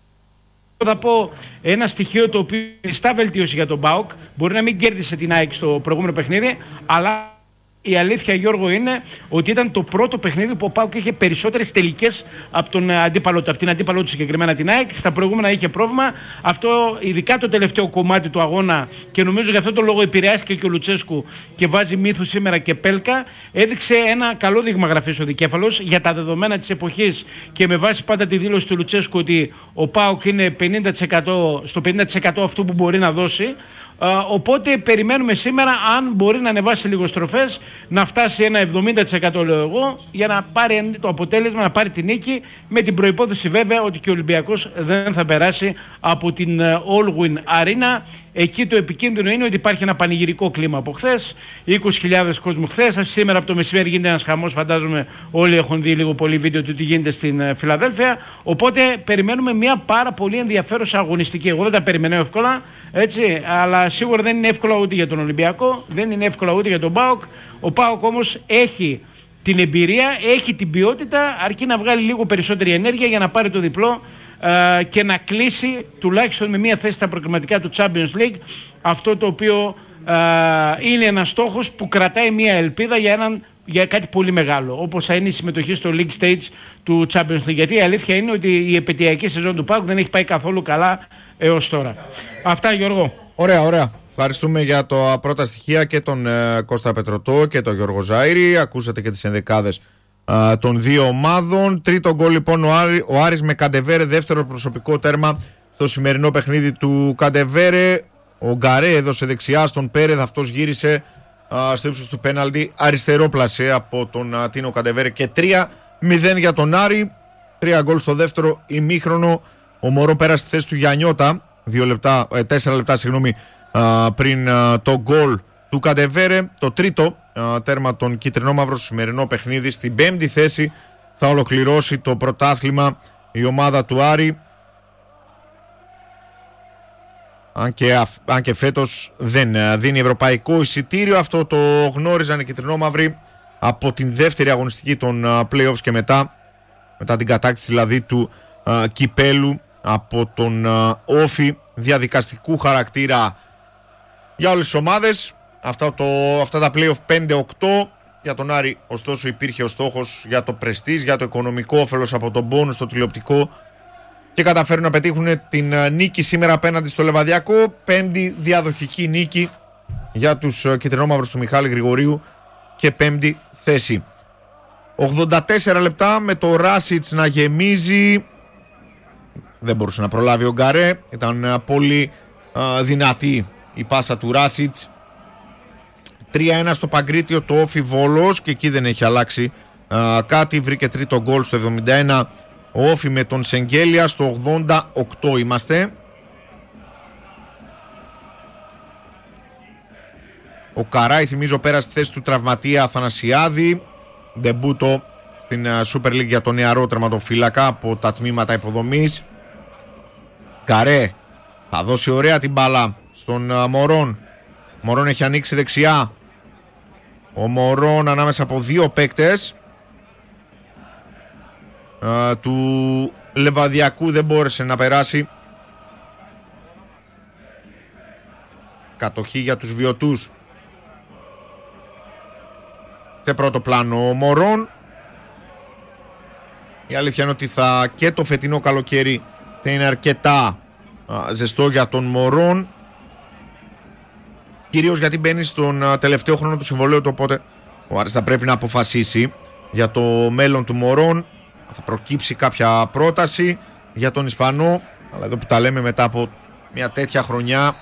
Θα πω ένα στοιχείο το οποίο είναι βελτίωση για τον ΠΑΟΚ. Μπορεί να μην κέρδισε την ΑΕΚ στο προηγούμενο παιχνίδι, αλλά η αλήθεια, Γιώργο, είναι ότι ήταν το πρώτο παιχνίδι που ο ΠΑΟΚ είχε περισσότερες τελικές από την αντίπαλό του συγκεκριμένα την ΑΕΚ. Στα προηγούμενα είχε πρόβλημα. Αυτό, ειδικά το τελευταίο κομμάτι του αγώνα, και νομίζω γι' αυτό το λόγο επηρεάστηκε και ο Λουτσέσκου και βάζει Μύθου σήμερα και Πέλκα, έδειξε ένα καλό δείγμα γραφής ο Δικέφαλος για τα δεδομένα της εποχής και με βάση πάντα τη δήλωση του Λουτσέσκου ότι ο ΠΑΟΚ είναι 50%, στο 50% αυτού που μπορεί να δώσει. Οπότε περιμένουμε σήμερα, αν μπορεί να ανεβάσει λίγο στροφές, να φτάσει ένα 70% λέω εγώ, για να πάρει το αποτέλεσμα, να πάρει την νίκη, με την προϋπόθεση βέβαια ότι και ο Ολυμπιακός δεν θα περάσει από την Allwyn Arena. Εκεί το επικίνδυνο είναι ότι υπάρχει ένα πανηγυρικό κλίμα από χθες, 20.000 κόσμο χθες. Σήμερα από το μεσημέρι γίνεται ένας χαμός, φαντάζομαι όλοι έχουν δει λίγο πολύ βίντεο του τι γίνεται στην Φιλαδέλφια. Οπότε περιμένουμε μια πάρα πολύ ενδιαφέρουσα αγωνιστική. Εγώ δεν τα περιμένω εύκολα, έτσι, αλλά σίγουρα δεν είναι εύκολα ούτε για τον Ολυμπιακό, δεν είναι εύκολα ούτε για τον ΠΑΟΚ. Ο ΠΑΟΚ όμως έχει την εμπειρία, έχει την ποιότητα, αρκεί να βγάλει λίγο περισσότερη ενέργεια για να πάρει το διπλό και να κλείσει τουλάχιστον με μια θέση στα προκριματικά του Champions League, αυτό το οποίο είναι ένας στόχος που κρατάει μια ελπίδα για κάτι πολύ μεγάλο, όπως θα είναι η συμμετοχή στο League Stage του Champions League, γιατί η αλήθεια είναι ότι η επαιτειακή σεζόν του ΠΑΟΚ δεν έχει πάει καθόλου καλά έως τώρα. Αυτά, Γιώργο. Ωραία. Ευχαριστούμε για τα πρώτα στοιχεία και τον Κώστα Πετρωτό και τον Γιώργο Ζάιρη. Ακούσατε και τις ενδεκάδες των δύο ομάδων. Τρίτο γκολ λοιπόν ο Άρης με Καντεβέρε, δεύτερο προσωπικό τέρμα στο σημερινό παιχνίδι του Καντεβέρε. Ο Γκαρέ έδωσε δεξιά στον Πέρεθ, αυτός γύρισε στο ύψος του πέναλτι, αριστερό πλασέ από τον Τίνο Καντεβέρε και 3-0 για τον Άρη. 3 γκολ στο δεύτερο ημίχρονο. Ο Μωρό πέρασε στη θέση του Γιαννιώτα 4 λεπτά πριν το γκολ του Καντεβέρε. Το τρίτο τέρμα των κίτρινο-μαύρο σημερινό παιχνίδι. Στην 5η θέση θα ολοκληρώσει το πρωτάθλημα η ομάδα του Άρη, αν και φέτος δεν δίνει ευρωπαϊκό εισιτήριο. Αυτό το γνώριζαν οι κίτρινο-μαύροι από την δεύτερη αγωνιστική των play-offs και μετά την κατάκτηση δηλαδή του κυπέλου από τον Όφη, διαδικαστικού χαρακτήρα για όλες τις ομάδες. αυτά τα play-off 5-8. Για τον Άρη, ωστόσο, υπήρχε ο στόχος για το πρεστίζ, για το οικονομικό όφελος από τον πόνους στο τηλεοπτικό και καταφέρουν να πετύχουν την νίκη σήμερα απέναντι στο Λεβαδιακό. 5η διαδοχική νίκη για τους κυτρινόμαυρους του Μιχάλη Γρηγορίου και 5η θέση. 84 λεπτά με το Ράσιτς να γεμίζει. Δεν μπορούσε να προλάβει ο Γκαρέ. Ήταν πολύ δυνατή η πάσα του Ράσιτς. 3-1 στο Παγκρίτιο το Όφι Βόλος και εκεί δεν έχει αλλάξει κάτι. Βρήκε τρίτο γκολ στο 71 ο Όφι με τον Σεγγέλια. Στο 88 είμαστε. Ο Καράι, θυμίζω, πέρασε στη θέση του τραυματία Αθανασιάδη. Ντεμπούτο στην Super League για τον νεαρό τερματοφύλακα από τα τμήματα υποδομής. Καρέ θα δώσει ωραία την μπάλα στον Μωρόν. Μωρόν έχει ανοίξει δεξιά. Ο Μωρόν ανάμεσα από δύο παίκτες του Λεβαδιακού δεν μπόρεσε να περάσει. Κατοχή για τους βιωτούς. Σε πρώτο πλάνο ο Μωρόν. Η αλήθεια είναι ότι και το φετινό καλοκαίρι θα είναι αρκετά ζεστό για τον Μωρόν. Κυρίως γιατί μπαίνει στον τελευταίο χρόνο του συμβολέου του, οπότε ο Άρης θα πρέπει να αποφασίσει για το μέλλον του Μωρόν. Θα προκύψει κάποια πρόταση για τον Ισπανό, αλλά εδώ που τα λέμε μετά από μια τέτοια χρονιά,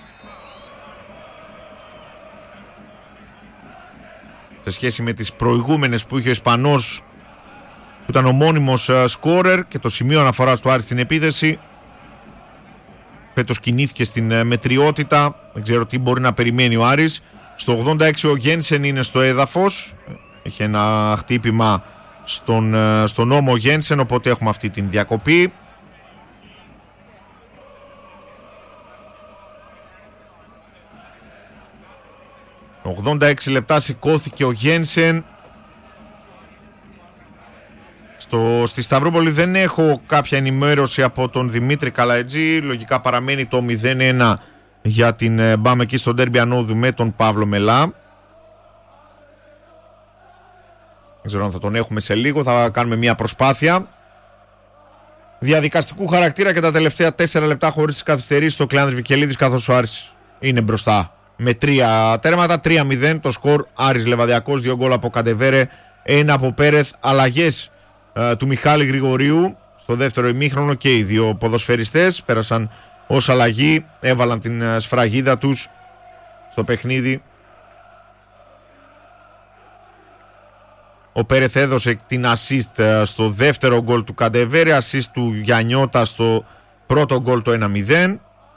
σε σχέση με τις προηγούμενες που είχε ο Ισπανός, που ήταν ο μόνιμος σκόρερ και το σημείο αναφοράς του Άρη στην επίθεση, φέτος κινήθηκε στην μετριότητα. Δεν ξέρω τι μπορεί να περιμένει ο Άρης. Στο 86 ο Γένσεν είναι στο έδαφος. Είχε ένα χτύπημα στον ώμο Γένσεν, οπότε έχουμε αυτή την διακοπή. Το 86 λεπτά σηκώθηκε ο Γένσεν. Στη Σταυρούπολη δεν έχω κάποια ενημέρωση από τον Δημήτρη Καλαετζή. Λογικά παραμένει το 0-1 για την Μπαμ εκεί στο ντέρμπι ανόδου με τον Παύλο Μελά. Δεν ξέρω αν θα τον έχουμε σε λίγο. Θα κάνουμε μια προσπάθεια. Διαδικαστικού χαρακτήρα και τα τελευταία 4 λεπτά χωρίς τις καθυστερήσεις στο Κλεάνδρης Βικελίδης, καθώς ο Άρης είναι μπροστά με 3 τέρματα. 3-0 το σκορ. Άρης Λεβαδιακός, 2 γκολ από Καντεβέρε, 1 από Πέρεθ. Αλλαγές του Μιχάλη Γρηγορίου στο δεύτερο ημίχρονο και οι δύο ποδοσφαιριστές πέρασαν ως αλλαγή, έβαλαν την σφραγίδα τους στο παιχνίδι. Ο Πέρεθ έδωσε την assist στο δεύτερο γκολ του Καντεβέρε, assist του Γιαννιώτα στο πρώτο γκολ το 1-0.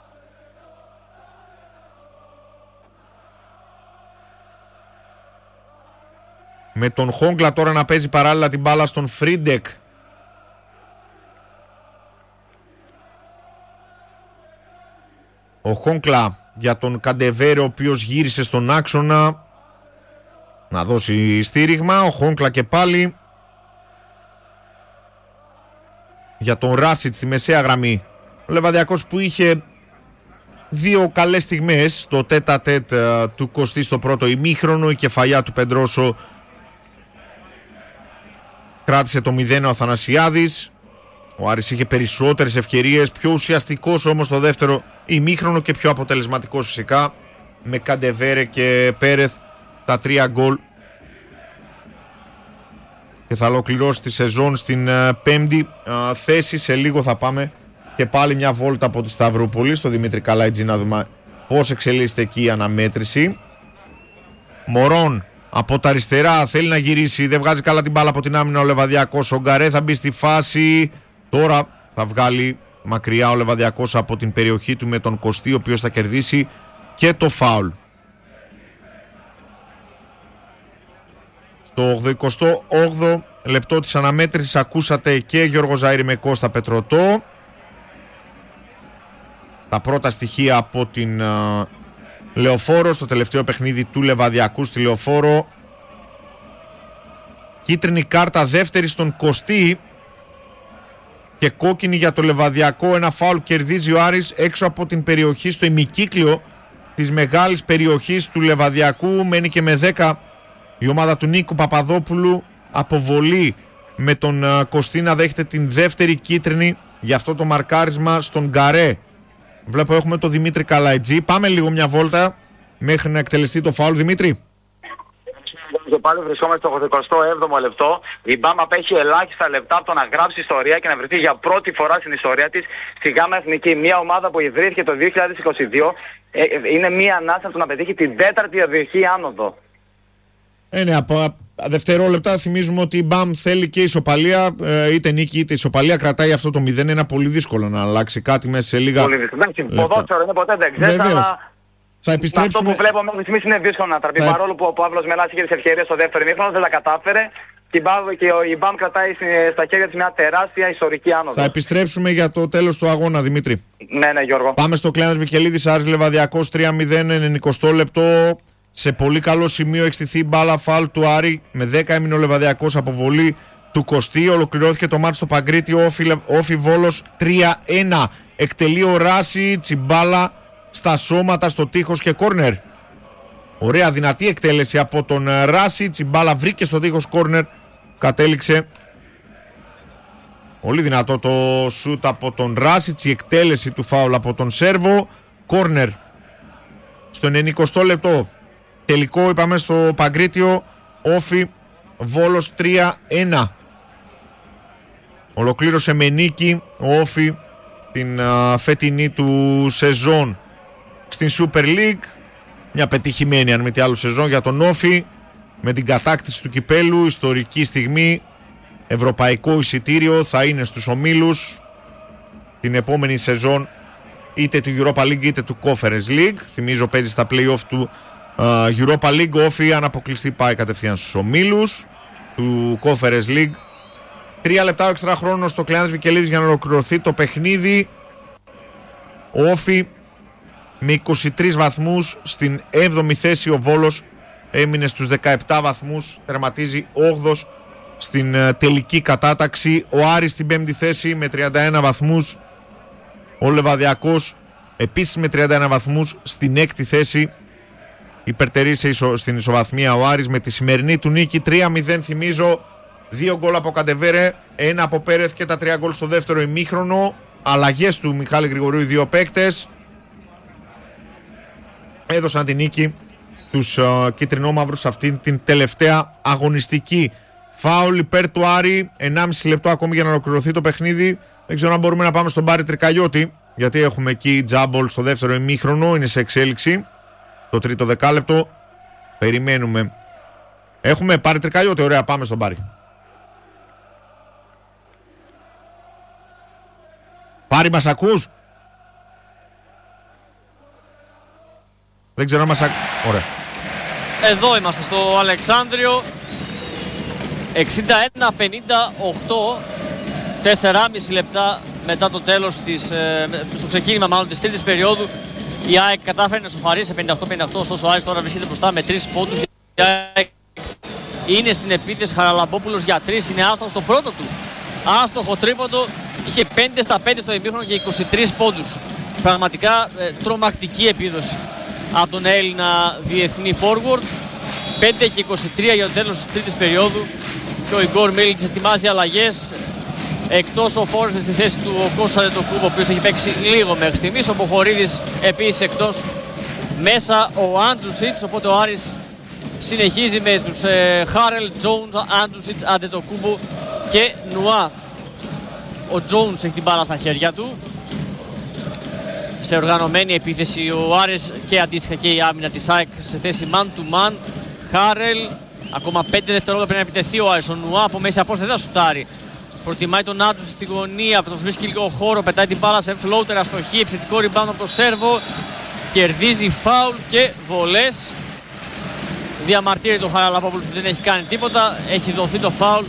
Με τον Χόγκλα τώρα να παίζει παράλληλα την μπάλα στον Φρίντεκ. Ο Χόγκλα για τον Καντεβέρε, ο οποίος γύρισε στον άξονα να δώσει στήριγμα. Ο Χόγκλα και πάλι για τον Ράσιτ στη μεσαία γραμμή. Ο Λεβαδιακός που είχε 2 καλές στιγμές στο τέτα-τέτ του Κωστή στο πρώτο ημίχρονο. Η κεφαλιά του Πεντρόσο κράτησε το 0 ο Αθανασιάδης. Ο Άρης είχε περισσότερες ευκαιρίες, πιο ουσιαστικός όμως το δεύτερο ημίχρονο και πιο αποτελεσματικός φυσικά, με Καντεβέρε και Πέρεθ τα 3 γκολ, και θα ολοκληρώσει τη σεζόν στην 5η θέση. Σε λίγο θα πάμε και πάλι μια βόλτα από τη Σταυρούπολη στο Δημήτρη Καλαετζή να δούμε πώς εξελίσσεται εκεί η αναμέτρηση. Μωρόν από τα αριστερά θέλει να γυρίσει, δεν βγάζει καλά την μπάλα από την άμυνα ο Λεβαδιακός. Ο Γκαρέ θα μπει στη φάση. Τώρα θα βγάλει μακριά ο Λεβαδιακός από την περιοχή του με τον Κωστή, ο οποίος θα κερδίσει και το φάουλ. Στο 88ο λεπτό της αναμέτρησης ακούσατε και Γιώργο Ζαΐρη με Κώστα Πετρωτό. Τα πρώτα στοιχεία από την Λεωφόρο στο τελευταίο παιχνίδι του Λεβαδιακού στη Λεωφόρο. Κίτρινη κάρτα δεύτερη στον Κωστή και κόκκινη για το Λεβαδιακό. Ένα φάουλ κερδίζει ο Άρης έξω από την περιοχή στο ημικύκλιο της μεγάλης περιοχής του Λεβαδιακού. Μένει και με 10 η ομάδα του Νίκου Παπαδόπουλου. Αποβολή με τον Κωστίνα, δέχεται την δεύτερη κίτρινη για αυτό το μαρκάρισμα στον Γκαρέ. Βλέπω έχουμε το Δημήτρη Καλαϊτζή. Πάμε λίγο μια βόλτα μέχρι να εκτελεστεί το φάουλ. Δημήτρη. Πάλι βρισκόμαστε στο 87ο λεπτό. Η Μπαμ απέχει ελάχιστα λεπτά από το να γράψει ιστορία και να βρεθεί για πρώτη φορά στην ιστορία της στη ΓΑΜΑ Εθνική. Μια ομάδα που ιδρύθηκε το 2022. Είναι μια ανάσα του να πετύχει την τέταρτη οδηγική άνοδο. Ναι, από δευτερόλεπτα θυμίζουμε ότι η Μπαμ θέλει και ισοπαλία, είτε νίκη είτε ισοπαλία. Κρατάει αυτό το 0. Είναι πολύ δύσκολο να αλλάξει κάτι μέσα σε λίγα. Πολύ δύσκολο. Ποδόσφαιρο είναι ποτέ δεν ξέρει. Θα επιστρέψουμε. Αυτό που βλέπω μέχρι στιγμής είναι δύσκολο να τραβεί. Παρόλο που ο Παύλος Μελάς είχε τις ευκαιρίες στο δεύτερο ημίχρονο, δεν τα κατάφερε. Και η Μπαμ κρατάει στα χέρια της μια τεράστια ιστορική άνοδο. Θα επιστρέψουμε για το τέλος του αγώνα, Δημήτρη. Ναι, Γιώργο. Πάμε στο Κλέανθης Βικελίδης, Άρης Λεβαδιακός 3-0, 90 λεπτό. Σε πολύ καλό σημείο εξτηθεί μπάλα φάουλ του Άρη. Με 10 έμεινε ο Λεβαδιακός, αποβολή του Κωστή. Ολοκληρώθηκε το μάτι στο Παγκρίτιο. Όφι Βόλος 3-1. Εκτελεί ο Ράση, τσιμπάλα στα σώματα, στο τείχος και κόρνερ. Ωραία δυνατή εκτέλεση από τον Ράση. Τσιμπάλα βρήκε στο τείχος, κόρνερ. Κατέληξε. Πολύ δυνατό το σούτ από τον Ράση. Η εκτέλεση του φάουλ από τον Σέρβο. Κόρνερ στο 90 λεπτό. Τελικό είπαμε στο Παγκρίτιο. Όφι Βόλος 3-1. Ολοκλήρωσε με νίκη ο Όφι την φετινή του σεζόν στην Super League. Μια πετυχημένη αν μη τι άλλο σεζόν για τον Όφι, με την κατάκτηση του κυπέλου. Ιστορική στιγμή. Ευρωπαϊκό εισιτήριο, θα είναι στους ομίλους την επόμενη σεζόν, είτε του Europa League είτε του Conference League. Θυμίζω παίζει στα play-off του Europa League. Ο Όφι αν αποκλειστεί πάει κατευθείαν στους ομίλους του Conference League. 3 λεπτά έξτρα χρόνο στο Κλεάνθης Βικελίδης για να ολοκληρωθεί το παιχνίδι. Ο Όφι με 23 βαθμούς στην 7η θέση. Ο Βόλος έμεινε στους 17 βαθμούς, τερματίζει 8ος στην τελική κατάταξη. Ο Άρης στην 5η θέση με 31 βαθμούς. Ο Λεβαδιακός επίσης με 31 βαθμούς στην 6η θέση. Υπερτερεί στην ισοβαθμία ο Άρης με τη σημερινή του νίκη 3-0. Θυμίζω 2 γκολ από Καντεβέρε, 1 από Πέρεθ και τα 3 γκολ στο δεύτερο ημίχρονο. Αλλαγές του Μιχάλη Γρηγορίου, οι 2 παίκτες έδωσαν την νίκη στους κίτρινόμαυρους αυτήν την τελευταία αγωνιστική. Φάουλ υπέρ του Άρη, 1,5 λεπτό ακόμη για να ολοκληρωθεί το παιχνίδι. Δεν ξέρω αν μπορούμε να πάμε στον Μπάρι Τρικαλιώτη, γιατί έχουμε εκεί τζάμπολ στο δεύτερο ημίχρονο, είναι σε εξέλιξη το τρίτο δεκάλεπτο. Περιμένουμε. Έχουμε Μπάρι Τρικαλιώτη, ωραία, πάμε στον Μπάρι. Πάρη, μας ακούς? Δεν ξέρω αν μας Ωραία. Εδώ είμαστε στο Αλεξάνδριο. 61-58, 4,5 λεπτά μετά το τέλος στο ξεκίνημα μάλλον της τρίτης περίοδου. Η ΑΕΚ κατάφερε να σοφαρίσει σε 58-58, ωστόσο ο Άρης τώρα βρίσκεται μπροστά με 3 πόντους. Η ΑΕΚ είναι στην επίθεση, Χαραλαμπόπουλος για 3, είναι άστοχος στο πρώτο του άστοχο τρίποντο. Είχε 5 στα 5 στο ημίχρονο και 23 πόντους. Πραγματικά τρομακτική επίδοση από τον Έλληνα διεθνή forward. 5 και 23 για το τέλος της τρίτης περίοδου. Και ο Ιγκόρ Μίλιτς ετοιμάζει αλλαγές. Εκτός ο Φόρεστ στη θέση του ο Κώστας Αντετοκούμπο, ο οποίος έχει παίξει λίγο μέχρι στιγμής. Ο Μποχορίδης επίσης εκτός. Μέσα ο Άντζουσιτς, οπότε ο Άρης συνεχίζει με τους Χάρελ, Τζόουνς, Άντζουσιτς, Αντετοκούμπο και Νουά. Ο Τζόουνς έχει την μπάλα στα χέρια του. Σε οργανωμένη επίθεση ο Άρης και αντίστοιχα και η άμυνα της ΑΕΚ σε θέση man to man. Χάρελ, ακόμα 5 δευτερόλεπτα πρέπει να επιτεθεί ο Άρης. Ο Νουά από μέση απόσταση δεν θα σουτάρει. Προτιμάει τον Άντζους στη γωνία, αυτός βρίσκει λίγο χώρο, πετάει την μπάλα σε floater, αστοχή, επιθετικό rebound από το Σέρβο. Κερδίζει φάουλ και βολές. Διαμαρτύρεται ο Χαραλαμπόπουλος που δεν έχει κάνει τίποτα, έχει δοθεί το φάουλ.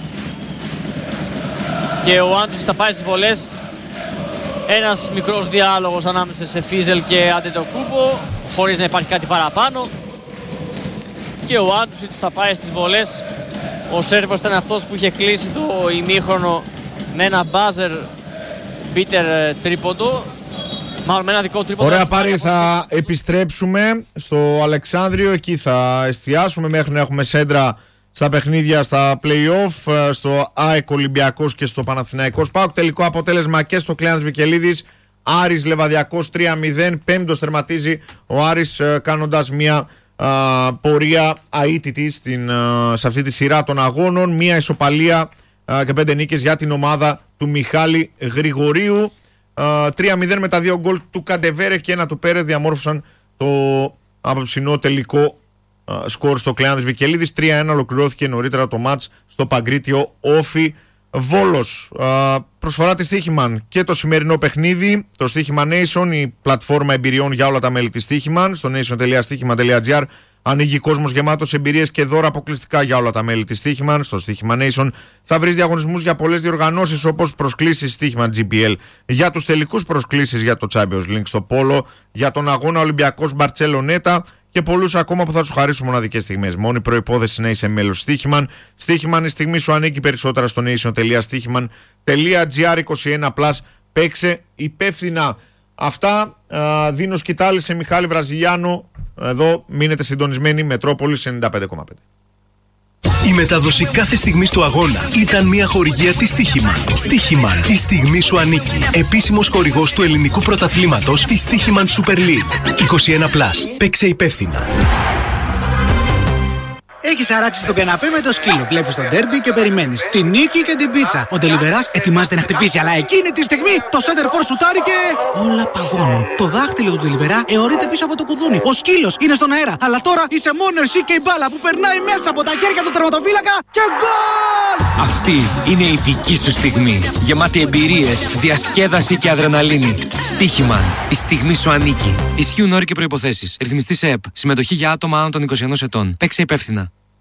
Και ο Άντζους θα πάει στις βολές. Ένας μικρός διάλογος ανάμεσα σε Φίζελ και Αντετοκούμπο, χωρίς να υπάρχει κάτι παραπάνω. Και ο Άντζουσιτς θα πάει στις βολές. Ο Σέρβος ήταν αυτός που είχε κλείσει το ημίχρονο με ένα buzzer beater τρίποντο. Μάλλον με ένα δικό τρίποντο. Ωραία, Πάρη, θα επιστρέψουμε στο Αλεξάνδριο. Εκεί θα εστιάσουμε μέχρι να έχουμε σέντρα στα παιχνίδια στα play-off, στο ΑΕΚ Ολυμπιακός και στο Παναθηναϊκός ΠΑΟΚ. Τελικό αποτέλεσμα και στο Κλεάνθης Βικελίδης. Άρης Λεβαδιακός 3-0. Πέμπτος τερματίζει ο Άρης, κάνοντας μια πορεία αίτητη σε αυτή τη σειρά των αγώνων. Μια ισοπαλία και 5 νίκες για την ομάδα του Μιχάλη Γρηγορίου. 3-0 με τα 2 γκολ του Καντεβέρε και ένα του Πέρε διαμόρφωσαν το απόψινό τελικό σκορ στο Κλεάνθης Βικελίδης. 3-1 ολοκληρώθηκε νωρίτερα το μάτς στο Παγκρίτιο Όφι Βόλος. Προσφορά της Στοίχημαν και το σημερινό παιχνίδι. Το Στοίχημα Nation, η πλατφόρμα εμπειριών για όλα τα μέλη της Στοίχημαν. Στο nation.stihima.gr ανοίγει κόσμος γεμάτος εμπειρίες και δώρα αποκλειστικά για όλα τα μέλη της Στοίχημαν. Στο Στοίχημα Nation θα βρεις διαγωνισμούς για πολλές διοργανώσεις, όπως προσκλήσεις Στοίχημα GPL για τους τελικούς, προσκλήσεις για το Champions League στο Πόλο, για τον αγώνα Ολυμπιακός Μπαρτσελονέτα και πολλούς ακόμα που θα τους χαρίσουν μοναδικές στιγμές. Μόνη προϋπόθεση να είσαι μέλος Στοίχημαν. Στοίχημαν, η στιγμή σου ανήκει. Περισσότερα στο nation.stihima.gr. 21+. Παίξε υπεύθυνα. Αυτά. Δίνω σκητάλη σε Μιχάλη Βραζιλιάνο. Εδώ μείνετε συντονισμένοι. Μετρόπολης 95,5. Η μετάδοση κάθε στιγμής του αγώνα ήταν μια χορηγία της Στοίχημαν. Στοίχημαν, η στιγμή σου ανήκει. Επίσημος χορηγός του ελληνικού πρωταθλήματος της Στοίχημαν Super League. 21+. Παίξε υπεύθυνα. Έχεις αράξει στον καναπέ με το σκύλο. Βλέπεις τον ντέρμπι και περιμένεις τη νίκη και την πίτσα. Ο ντελιβεράς ετοιμάζεται να χτυπήσει, αλλά εκείνη τη στιγμή το σέντερφορ σουτάρει και όλα παγώνουν. Το δάχτυλο του ντελιβερά αιωρείται πίσω από το κουδούνι. Ο σκύλος είναι στον αέρα, αλλά τώρα είσαι μόνο εσύ και η μπάλα που περνάει μέσα από τα χέρια του τερματοφύλακα και γκολ! Αυτή είναι η δική σου στιγμή. Γεμάτη εμπειρίες, διασκέδαση και αδρεναλίνη. Στοίχημαν. Η στιγμή σου ανήκει. Ισχύουν όροι και προϋποθέσεις. Ρυθμιστής ΕΕΠ. Συμμετοχή για άτομα άνω των 21 ετών. Παίξε υπεύθυνα.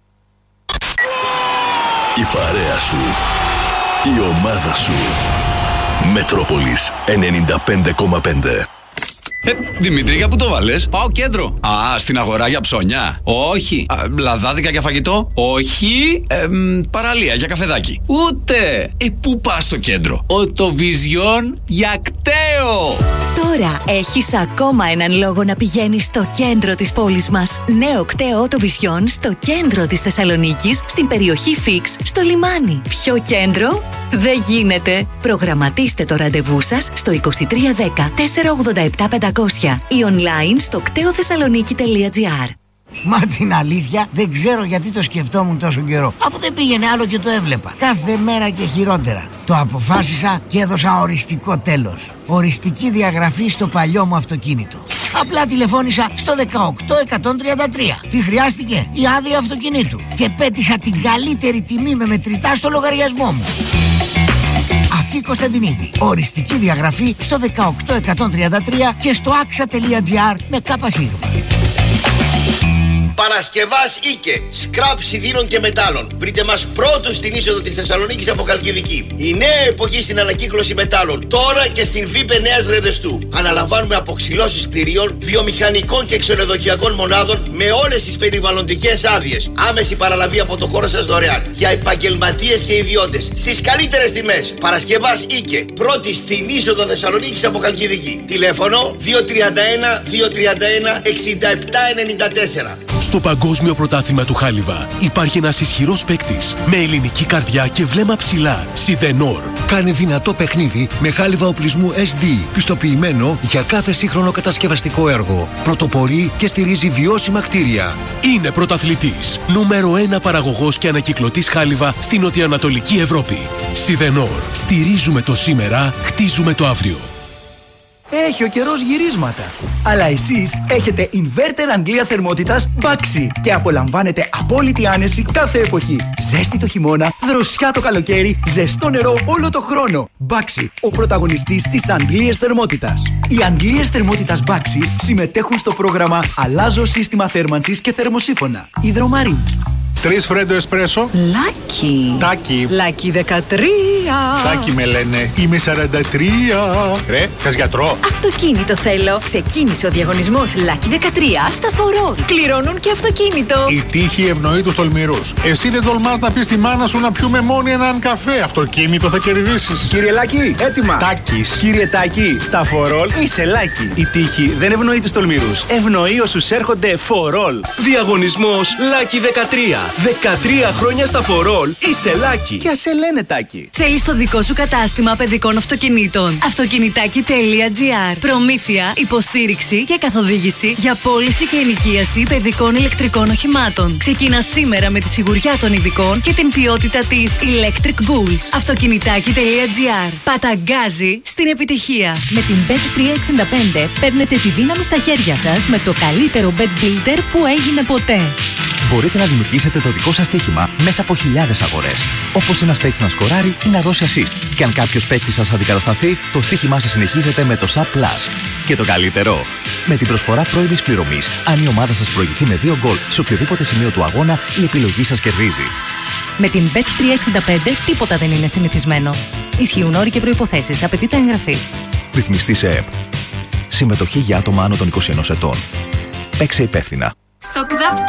Η παρέα σου. Η ομάδα σου. Μετρόπολης 95,5. Δημήτρη, για πού το βάλες? Πάω κέντρο. Α, στην αγορά για ψώνια. Όχι. Λαδάδικα για φαγητό. Όχι. Παραλία για καφεδάκι. Ούτε. Πού πας στο κέντρο? Οτοβιζιόν για κταίο. Τώρα έχεις ακόμα έναν λόγο να πηγαίνεις στο κέντρο της πόλης μας. Νέο κταίο Οτοβιζιόν στο κέντρο της Θεσσαλονίκης, στην περιοχή Φίξ, στο λιμάνι. Ποιο κέντρο? Δεν γίνεται. Προγραμματίστε το ραντεβού σας στο 2310 487 500 ή online στο κτεοθεσσαλονίκη.gr. Μα την αλήθεια δεν ξέρω γιατί το σκεφτόμουν τόσο καιρό. Αφού δεν πήγαινε άλλο και το έβλεπα. Κάθε μέρα και χειρότερα. Το αποφάσισα και έδωσα οριστικό τέλος. Οριστική διαγραφή στο παλιό μου αυτοκίνητο. Απλά τηλεφώνησα στο 18133. Τι χρειάστηκε? Η άδεια αυτοκινήτου. Και πέτυχα την καλύτερη τιμή με μετρητά στο λογαριασμό μου. Αφή Κωνσταντινίδη. Οριστική διαγραφή στο 18133 και στο axa.gr με ΚΣ. Παρασκευάς Ίκε, σκράπ σιδήρων και μετάλλων. Βρείτε μας πρώτους στην είσοδο της Θεσσαλονίκης από Χαλκιδική. Η νέα εποχή στην ανακύκλωση μετάλλων, τώρα και στην ΒΥΠΕ Νέας Ρεδεστού. Αναλαμβάνουμε αποξυλώσεις κτηρίων, βιομηχανικών και ξενοδοχειακών μονάδων με όλες τις περιβαλλοντικές άδειες. Άμεση παραλαβή από το χώρο σας δωρεάν. Για επαγγελματίες και ιδιώτες. Στις καλύτερες τιμές. Παρασκευάς Ίκε, πρώτη στην είσοδο Θεσσαλονίκης από Χαλκιδική. Τηλέφωνο 231 231 6794. Στο Παγκόσμιο Πρωτάθλημα του Χάλιβα υπάρχει ένας ισχυρός παίκτης με ελληνική καρδιά και βλέμμα ψηλά. Σιδενόρ. Κάνει δυνατό παιχνίδι με χάλιβα οπλισμού SD, πιστοποιημένο για κάθε σύγχρονο κατασκευαστικό έργο. Πρωτοπορεί και στηρίζει βιώσιμα κτίρια. Είναι πρωταθλητής. Νούμερο 1 παραγωγός και ανακυκλωτής χάλιβα στην νοτιοανατολική Ευρώπη. Σιδενόρ. Στηρίζουμε το σήμερα, χτίζουμε το αύριο. Έχει ο καιρός γυρίσματα. Αλλά εσείς έχετε inverter Αγγλία θερμότητας Baxi και απολαμβάνετε απόλυτη άνεση κάθε εποχή. Ζέστη το χειμώνα, δροσιά το καλοκαίρι, ζεστό νερό όλο το χρόνο. Baxi, ο πρωταγωνιστής της Αγγλίας θερμότητας. Οι Αγγλίες θερμότητας Baxi συμμετέχουν στο πρόγραμμα Αλλάζω σύστημα θέρμανσης και θερμοσύφωνα. Υδρομαρί. 3 φρέντο εσπρέσο. Λάκι. Τάκι. Λάκι 13. Τάκη με λένε, είμαι 43. Ρε, θες γιατρό? Αυτοκίνητο θέλω. Ξεκίνησε ο διαγωνισμός Lucky 13 στα For All. Κληρώνουν και αυτοκίνητο. Η τύχη ευνοεί τους τολμηρούς. Εσύ δεν τολμάς να πεις στη μάνα σου να πιούμε μόνοι έναν καφέ. Αυτοκίνητο θα κερδίσεις. Κύριε Λάκη, έτοιμα. Τάκης. Κύριε Τάκη, στα For All είσαι Λάκη. Η τύχη δεν ευνοεί τους τολμηρούς. Ευνοεί όσους έρχονται For All. Διαγωνισμός Lucky 13. 13 χρόνια στα For All είσαι Lucky. Και ας σε λένε Τάκη. Θέλεις το δικό σου κατάστημα παιδικών αυτοκινήτων. Αυτοκινητάκι.gr. Προμήθεια, υποστήριξη και καθοδήγηση για πώληση και ενοικίαση παιδικών ηλεκτρικών οχημάτων. Ξεκινά σήμερα με τη σιγουριά των ειδικών και την ποιότητα της Electric Bulls. Αυτοκινητάκι.gr. Παταγκάζει στην επιτυχία. Με την Bet365 παίρνετε τη δύναμη στα χέρια σας με το καλύτερο bet builder που έγινε ποτέ. Μπορείτε να δημιουργήσετε το δικό σας στοίχημα μέσα από χιλιάδες αγορές. Όπως ένας παίκτης να σκοράρει ή να δώσει assist. Και αν κάποιος παίκτης σας αντικατασταθεί, το στοίχημά σας συνεχίζεται με το Sub Plus. Και το καλύτερο, με την προσφορά πρώιμης πληρωμής, αν η ομάδα σας προηγηθεί με 2 γκολ σε οποιοδήποτε σημείο του αγώνα, η επιλογή σας κερδίζει. Με την Bet365 τίποτα δεν είναι συνηθισμένο. Ισχύουν όροι και προϋποθέσεις. Απαιτείται εγγραφή. Ρυθμιστή σε ΕΠ. Συμμετοχή για άτομα άνω των 21 ετών. Παίξε υπεύθυνα. Στο ΚΔΑΠ